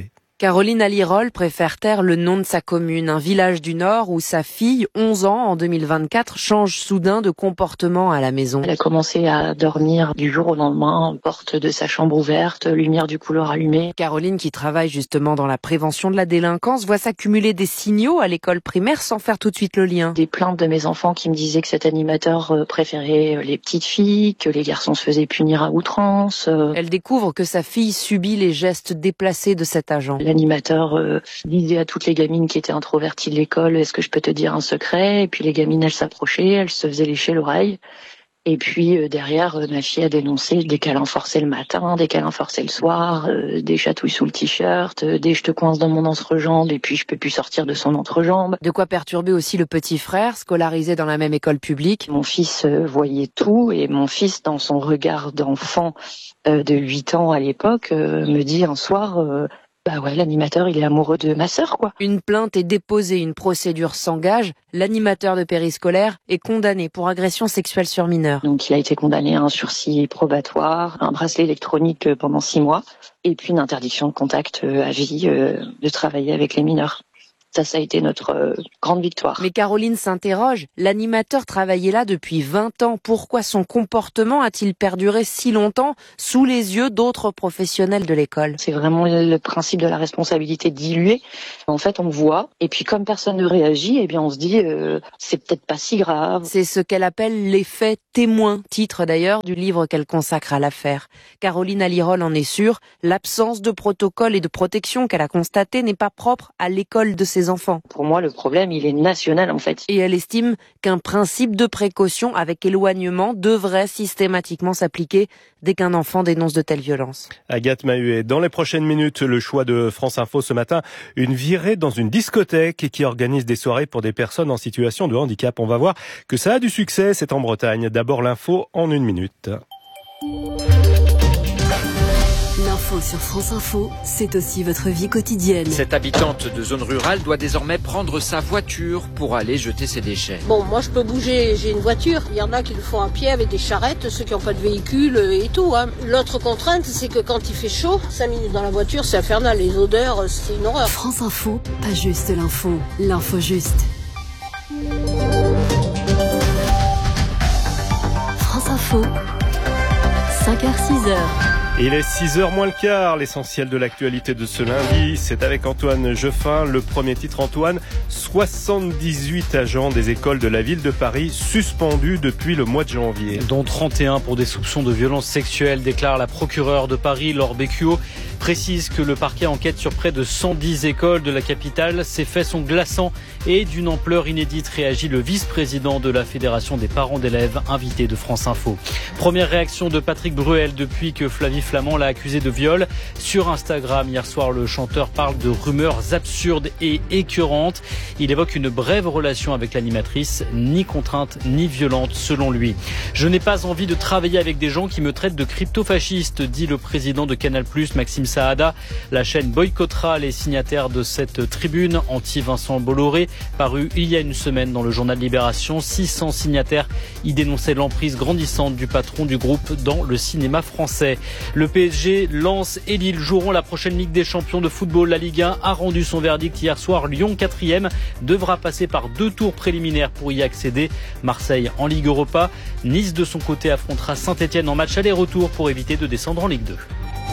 S4: Caroline Alirol préfère taire le nom de sa commune, un village du Nord où sa fille, onze ans en deux mille vingt-quatre, change soudain de comportement à la maison.
S7: Elle a commencé à dormir du jour au lendemain, porte de sa chambre ouverte, lumière du couloir allumée.
S4: Caroline, qui travaille justement dans la prévention de la délinquance, voit s'accumuler des signaux à l'école primaire sans faire tout de suite le lien.
S7: Des plaintes de mes enfants qui me disaient que cet animateur préférait les petites filles, que les garçons se faisaient punir à outrance.
S4: Elle découvre que sa fille subit les gestes déplacés de cet agent.
S7: L'animateur euh, disait à toutes les gamines qui étaient introverties de l'école, est-ce que je peux te dire un secret? Et puis les gamines, elles s'approchaient, elles se faisaient lécher l'oreille. Et puis euh, derrière, euh, ma fille a dénoncé des câlins forcés le matin, des câlins forcés le soir, euh, des chatouilles sous le t-shirt, euh, des je te coince dans mon entrejambe et puis je peux plus sortir de son entrejambe.
S4: De quoi perturber aussi le petit frère, scolarisé dans la même école publique.
S7: Mon fils euh, voyait tout et mon fils, dans son regard d'enfant euh, de huit ans à l'époque, euh, me dit un soir... Euh, Bah ouais, l'animateur, il est amoureux de ma sœur, quoi.
S4: Une plainte est déposée, une procédure s'engage. L'animateur de périscolaire est condamné pour agression sexuelle sur mineur.
S7: Donc il a été condamné à un sursis probatoire, un bracelet électronique pendant six mois, et puis une interdiction de contact à vie euh, de travailler avec les mineurs. Ça, ça a été notre euh, grande victoire.
S4: Mais Caroline s'interroge. L'animateur travaillait là depuis vingt ans. Pourquoi son comportement a-t-il perduré si longtemps sous les yeux d'autres professionnels de l'école?
S7: C'est vraiment le principe de la responsabilité diluée. En fait, on voit, et puis comme personne ne réagit, eh bien, on se dit, euh, c'est peut-être pas si grave.
S4: C'est ce qu'elle appelle l'effet témoin, titre d'ailleurs du livre qu'elle consacre à l'affaire. Caroline Alirol en est sûre, l'absence de protocole et de protection qu'elle a constaté n'est pas propre à l'école de ses enfants.
S7: Pour moi, le problème, il est national, en fait.
S4: Et elle estime qu'un principe de précaution avec éloignement devrait systématiquement s'appliquer dès qu'un enfant dénonce de telles violences.
S11: Agathe Mahuet, dans les prochaines minutes, le choix de France Info ce matin, une virée dans une discothèque qui organise des soirées pour des personnes en situation de handicap. On va voir que ça a du succès, c'est en Bretagne. D'abord l'info en une minute.
S1: L'info sur France Info, c'est aussi votre vie quotidienne.
S19: Cette habitante de zone rurale doit désormais prendre sa voiture pour aller jeter ses déchets.
S20: Bon, moi je peux bouger, j'ai une voiture. Il y en a qui le font à pied avec des charrettes, ceux qui n'ont pas de véhicule et tout. Hein. L'autre contrainte, c'est que quand il fait chaud, cinq minutes dans la voiture, c'est infernal. Les odeurs, c'est une horreur.
S1: France Info, pas juste l'info, l'info juste. France Info, cinq heures six heures.
S11: Il est six heures moins le quart, l'essentiel de l'actualité de ce lundi, c'est avec Antoine Jeuffin. Le premier titre, Antoine, soixante-dix-huit agents des écoles de la ville de Paris suspendus depuis le mois de janvier.
S5: Dont trente et un pour des soupçons de violences sexuelles, déclare la procureure de Paris, Laure Bécuot. Précise que le parquet enquête sur près de cent dix écoles de la capitale. Ces faits sont glaçants et d'une ampleur inédite, réagit le vice-président de la Fédération des parents d'élèves, invité de France Info. Première réaction de Patrick Bruel depuis que Flavie Flamand l'a accusé de viol. Sur Instagram, hier soir, le chanteur parle de rumeurs absurdes et écœurantes. Il évoque une brève relation avec l'animatrice, ni contrainte ni violente selon lui. Je n'ai pas envie de travailler avec des gens qui me traitent de crypto-fasciste, dit le président de Canal plus, Maxime Saada. La chaîne boycottera les signataires de cette tribune anti-Vincent Bolloré, parue il y a une semaine dans le journal Libération. six cents signataires y dénonçaient l'emprise grandissante du patron du groupe dans le cinéma français. Le P S G, Lens et Lille joueront la prochaine Ligue des champions de football. La Ligue un a rendu son verdict hier soir. Lyon, quatrième, devra passer par deux tours préliminaires pour y accéder. Marseille en Ligue Europa. Nice, de son côté, affrontera Saint-Etienne en match aller-retour pour éviter de descendre en Ligue deux.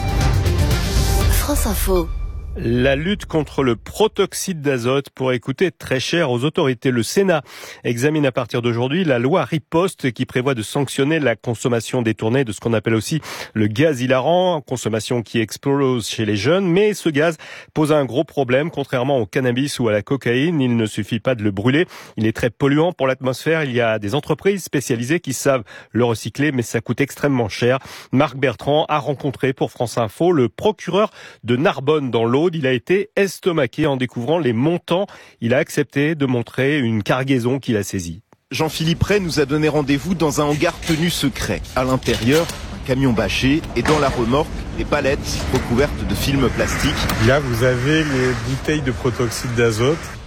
S1: France Info.
S11: La lutte contre le protoxyde d'azote pourrait coûter très cher aux autorités. Le Sénat examine à partir d'aujourd'hui la loi Riposte qui prévoit de sanctionner la consommation détournée de ce qu'on appelle aussi le gaz hilarant, consommation qui explose chez les jeunes. Mais ce gaz pose un gros problème. Contrairement au cannabis ou à la cocaïne, il ne suffit pas de le brûler. Il est très polluant pour l'atmosphère. Il y a des entreprises spécialisées qui savent le recycler, mais ça coûte extrêmement cher. Marc Bertrand a rencontré pour France Info le procureur de Narbonne dans l'Aude. Il a été estomaqué en découvrant les montants. Il a accepté de montrer une cargaison qu'il a saisie.
S25: Jean-Philippe Ray nous a donné rendez-vous dans un hangar tenu secret. À l'intérieur, un camion bâché et dans la remorque, des palettes recouvertes de film plastique.
S26: Là, vous avez les bouteilles de protoxyde d'azote.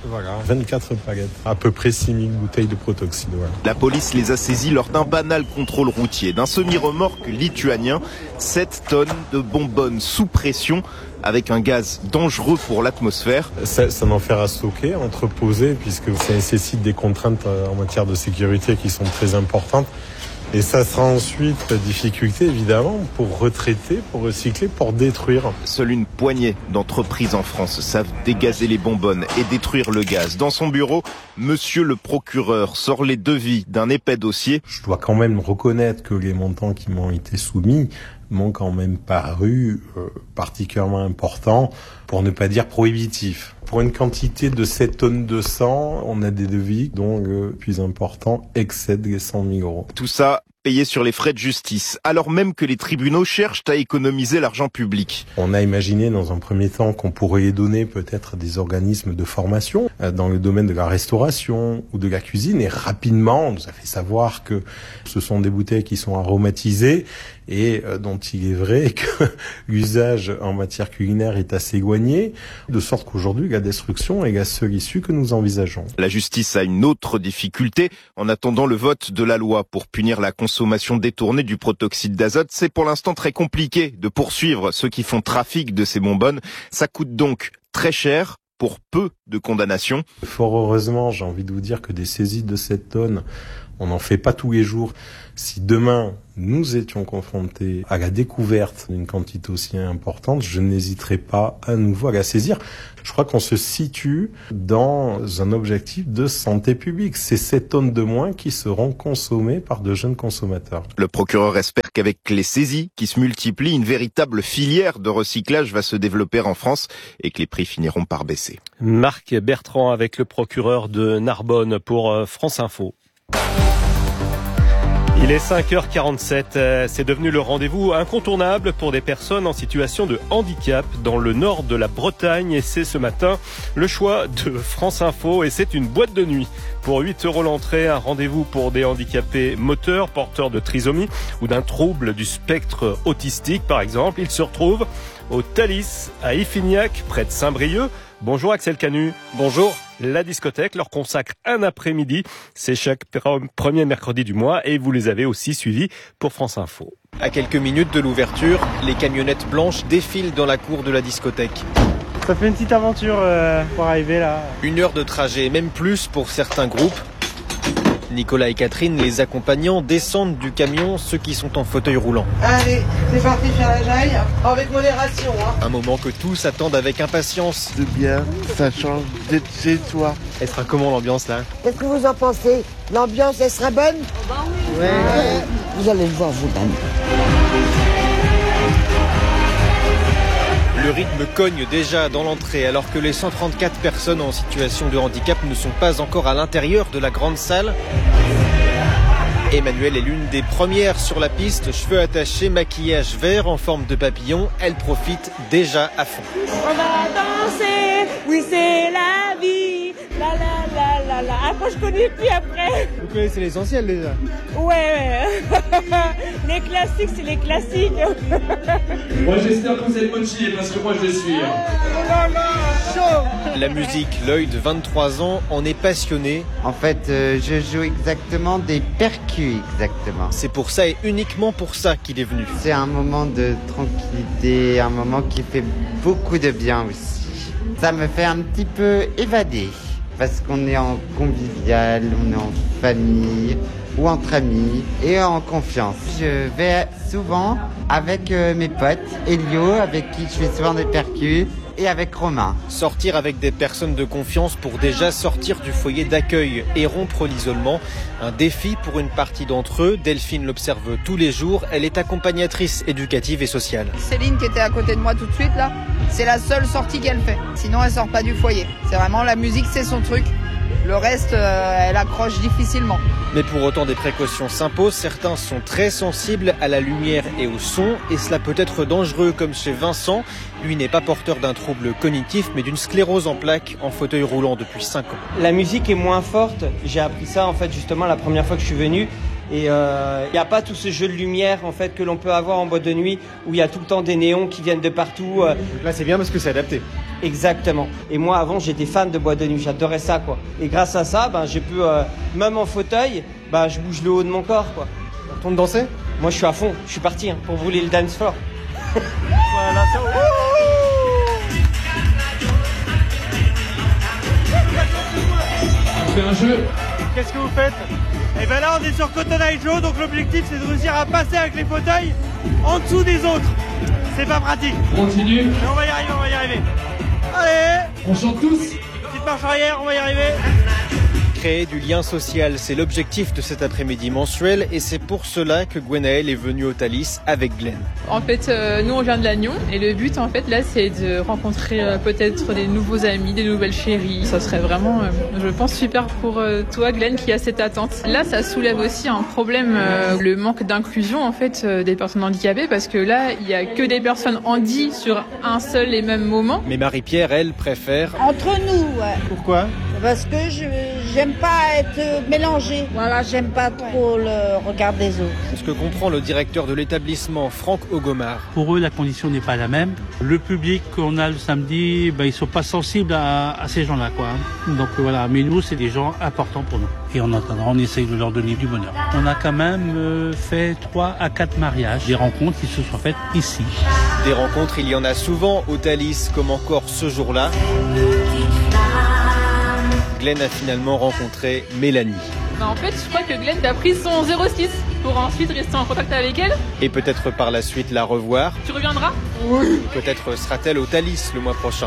S2: Voilà, vingt-quatre palettes, à peu près six mille bouteilles de protoxyde. Voilà.
S25: La police les a saisis lors d'un banal contrôle routier. D'un semi-remorque lituanien, sept tonnes de bonbonnes sous pression avec un gaz dangereux pour l'atmosphère.
S2: C'est un enfer à stocker, entreposer, puisque ça nécessite des contraintes en matière de sécurité qui sont très importantes. Et ça sera ensuite la difficulté, évidemment, pour retraiter, pour recycler, pour détruire.
S25: Seule une poignée d'entreprises en France savent dégazer les bonbonnes et détruire le gaz. Dans son bureau, monsieur le procureur sort les devis d'un épais dossier.
S2: Je dois quand même reconnaître que les montants qui m'ont été soumis m'ont quand même paru euh, particulièrement importants, pour ne pas dire prohibitifs. Pour une quantité de sept tonnes de sang, on a des devis dont le plus important excède les cent mille euros.
S25: Tout ça payé sur les frais de justice, alors même que les tribunaux cherchent à économiser l'argent public.
S2: On a imaginé dans un premier temps qu'on pourrait les donner peut-être à des organismes de formation dans le domaine de la restauration ou de la cuisine, et rapidement on nous a fait savoir que ce sont des bouteilles qui sont aromatisées et dont il est vrai que l'usage en matière culinaire est assez éloigné, de sorte qu'aujourd'hui la destruction est la seule issue que nous envisageons.
S25: La justice a une autre difficulté. En attendant le vote de la loi pour punir la consommation détournée du protoxyde d'azote, c'est pour l'instant très compliqué de poursuivre ceux qui font trafic de ces bonbonnes. Ça coûte donc très cher pour peu de condamnations.
S2: Fort heureusement, j'ai envie de vous dire que des saisies de cette tonne, on n'en fait pas tous les jours. Si demain, nous étions confrontés à la découverte d'une quantité aussi importante, je n'hésiterai pas à nouveau à la saisir. Je crois qu'on se situe dans un objectif de santé publique. C'est sept tonnes de moins qui seront consommées par de jeunes consommateurs.
S25: Le procureur espère qu'avec les saisies qui se multiplient, une véritable filière de recyclage va se développer en France et que les prix finiront par baisser.
S11: Marc Bertrand avec le procureur de Narbonne pour France Info. Il est cinq heures quarante-sept, c'est devenu le rendez-vous incontournable pour des personnes en situation de handicap dans le nord de la Bretagne, et c'est ce matin le choix de France Info, et c'est une boîte de nuit. Pour huit euros l'entrée, un rendez-vous pour des handicapés moteurs, porteurs de trisomie ou d'un trouble du spectre autistique par exemple. Il se retrouve au Thalys à Iffignac, près de Saint-Brieuc. Bonjour Axel Canu.
S10: Bonjour.
S11: La discothèque leur consacre un après-midi. C'est chaque premier mercredi du mois, et vous les avez aussi suivis pour France Info.
S10: À quelques minutes de l'ouverture, les camionnettes blanches défilent dans la cour de la discothèque.
S21: Ça fait une petite aventure euh, pour arriver là.
S10: Une heure de trajet, même plus pour certains groupes. Nicolas et Catherine, les accompagnants, descendent du camion, ceux qui sont en fauteuil roulant.
S22: Allez, c'est parti faire la jaille, avec modération. Hein.
S10: Un moment que tous attendent avec impatience.
S24: C'est bien, ça change d'être chez toi.
S10: Elle sera comment l'ambiance là?
S22: Qu'est-ce que vous en pensez? L'ambiance, elle sera bonne? Oh bah oui. Ouais, ouais. Vous allez le voir vous-même.
S10: Le rythme cogne déjà dans l'entrée alors que les cent trente-quatre personnes en situation de handicap ne sont pas encore à l'intérieur de la grande salle. Emmanuelle est l'une des premières sur la piste, cheveux attachés, maquillage vert en forme de papillon. Elle profite déjà à fond.
S22: On va danser, oui c'est la vie, la la la la la. Après je connais plus après.
S21: Vous connaissez l'essentiel déjà?
S22: Ouais, ouais. Les classiques, c'est les classiques.
S26: Moi j'espère que vous êtes motivés parce que moi je le suis.
S22: Oh là là, chaud.
S10: La musique, l'œil de vingt-trois ans en est passionné.
S27: En fait, euh, je joue exactement des percus, exactement.
S10: C'est pour ça et uniquement pour ça qu'il est venu.
S27: C'est un moment de tranquillité, un moment qui fait beaucoup de bien aussi. Ça me fait un petit peu évader parce qu'on est en convivial, on est en famille ou entre amis et en confiance. Je vais souvent avec euh, mes potes, Elio, avec qui je fais souvent des percus, et avec Romain.
S10: Sortir avec des personnes de confiance pour déjà sortir du foyer d'accueil et rompre l'isolement. Un défi pour une partie d'entre eux. Delphine l'observe tous les jours. Elle est accompagnatrice éducative et sociale.
S28: Céline qui était à côté de moi tout de suite là, c'est la seule sortie qu'elle fait. Sinon elle sort pas du foyer. C'est vraiment la musique, c'est son truc. Le reste, euh, elle accroche difficilement.
S10: Mais pour autant, des précautions s'imposent. Certains sont très sensibles à la lumière et au son, et cela peut être dangereux, comme chez Vincent. Lui n'est pas porteur d'un trouble cognitif, mais d'une sclérose en plaques, en fauteuil roulant depuis cinq ans.
S21: La musique est moins forte. J'ai appris ça en fait justement la première fois que je suis venu.
S9: Et il euh, n'y a pas tout ce jeu de lumière en fait que l'on peut avoir en boîte de nuit où il y a tout le temps des néons qui viennent de partout. Euh.
S12: Là c'est bien parce que c'est adapté.
S9: Exactement. Et moi avant j'étais fan de boîte de nuit, j'adorais ça quoi. Et grâce à ça, ben j'ai pu euh, même en fauteuil, ben je bouge le haut de mon corps quoi.
S12: On retourne danser ?
S9: Moi je suis à fond, je suis parti hein, pour brûler le dance floor.
S12: Voilà, ça.
S26: On fait un jeu.
S21: Qu'est-ce que vous faites? Et ben là on est sur Cotton Eye Joe, donc l'objectif c'est de réussir à passer avec les fauteuils en dessous des autres. C'est pas pratique.
S26: On continue.
S21: Mais on va y arriver, on va y arriver. Allez.
S26: On chante tous.
S21: Petite marche arrière, on va y arriver.
S10: Créer du lien social, c'est l'objectif de cet après-midi mensuel et c'est pour cela que Gwenaëlle est venue au Thalys avec Glenn.
S13: En fait, euh, nous on vient de Lannion et le but en fait là c'est de rencontrer euh, peut-être des nouveaux amis, des nouvelles chéries. Ça serait vraiment, euh, je pense, super pour euh, toi Glenn qui a cette attente. Là ça soulève aussi un problème, euh, le manque d'inclusion en fait euh, des personnes handicapées parce que là il y a que des personnes handi sur un seul et même moment.
S10: Mais Marie-Pierre, elle, préfère...
S14: Entre nous, ouais.
S12: Pourquoi ?
S14: Parce que je j'aime pas être mélangée. Voilà, j'aime pas trop le regard des autres.
S10: Ce que comprend le directeur de l'établissement, Franck Ogomar.
S15: Pour eux, la condition n'est pas la même. Le public qu'on a le samedi, ben, ils sont pas sensibles à, à ces gens-là, quoi. Donc voilà, mais nous, c'est des gens importants pour nous. Et en attendant, on essaye de leur donner du bonheur. On a quand même euh, fait trois à quatre mariages, des rencontres qui se sont faites ici.
S10: Des rencontres, il y en a souvent au Thalys, comme encore ce jour-là. Glenn a finalement rencontré Mélanie.
S13: Bah en fait, je crois que Glenn a pris son zéro six pour ensuite rester en contact avec elle.
S10: Et peut-être par la suite la revoir.
S13: Tu reviendras ?
S10: Oui. Peut-être sera-t-elle au Thalys le mois prochain.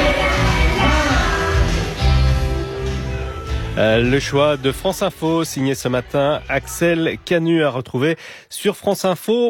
S11: Euh, le choix de France Info, signé ce matin Axel Canu, à retrouver sur France Info.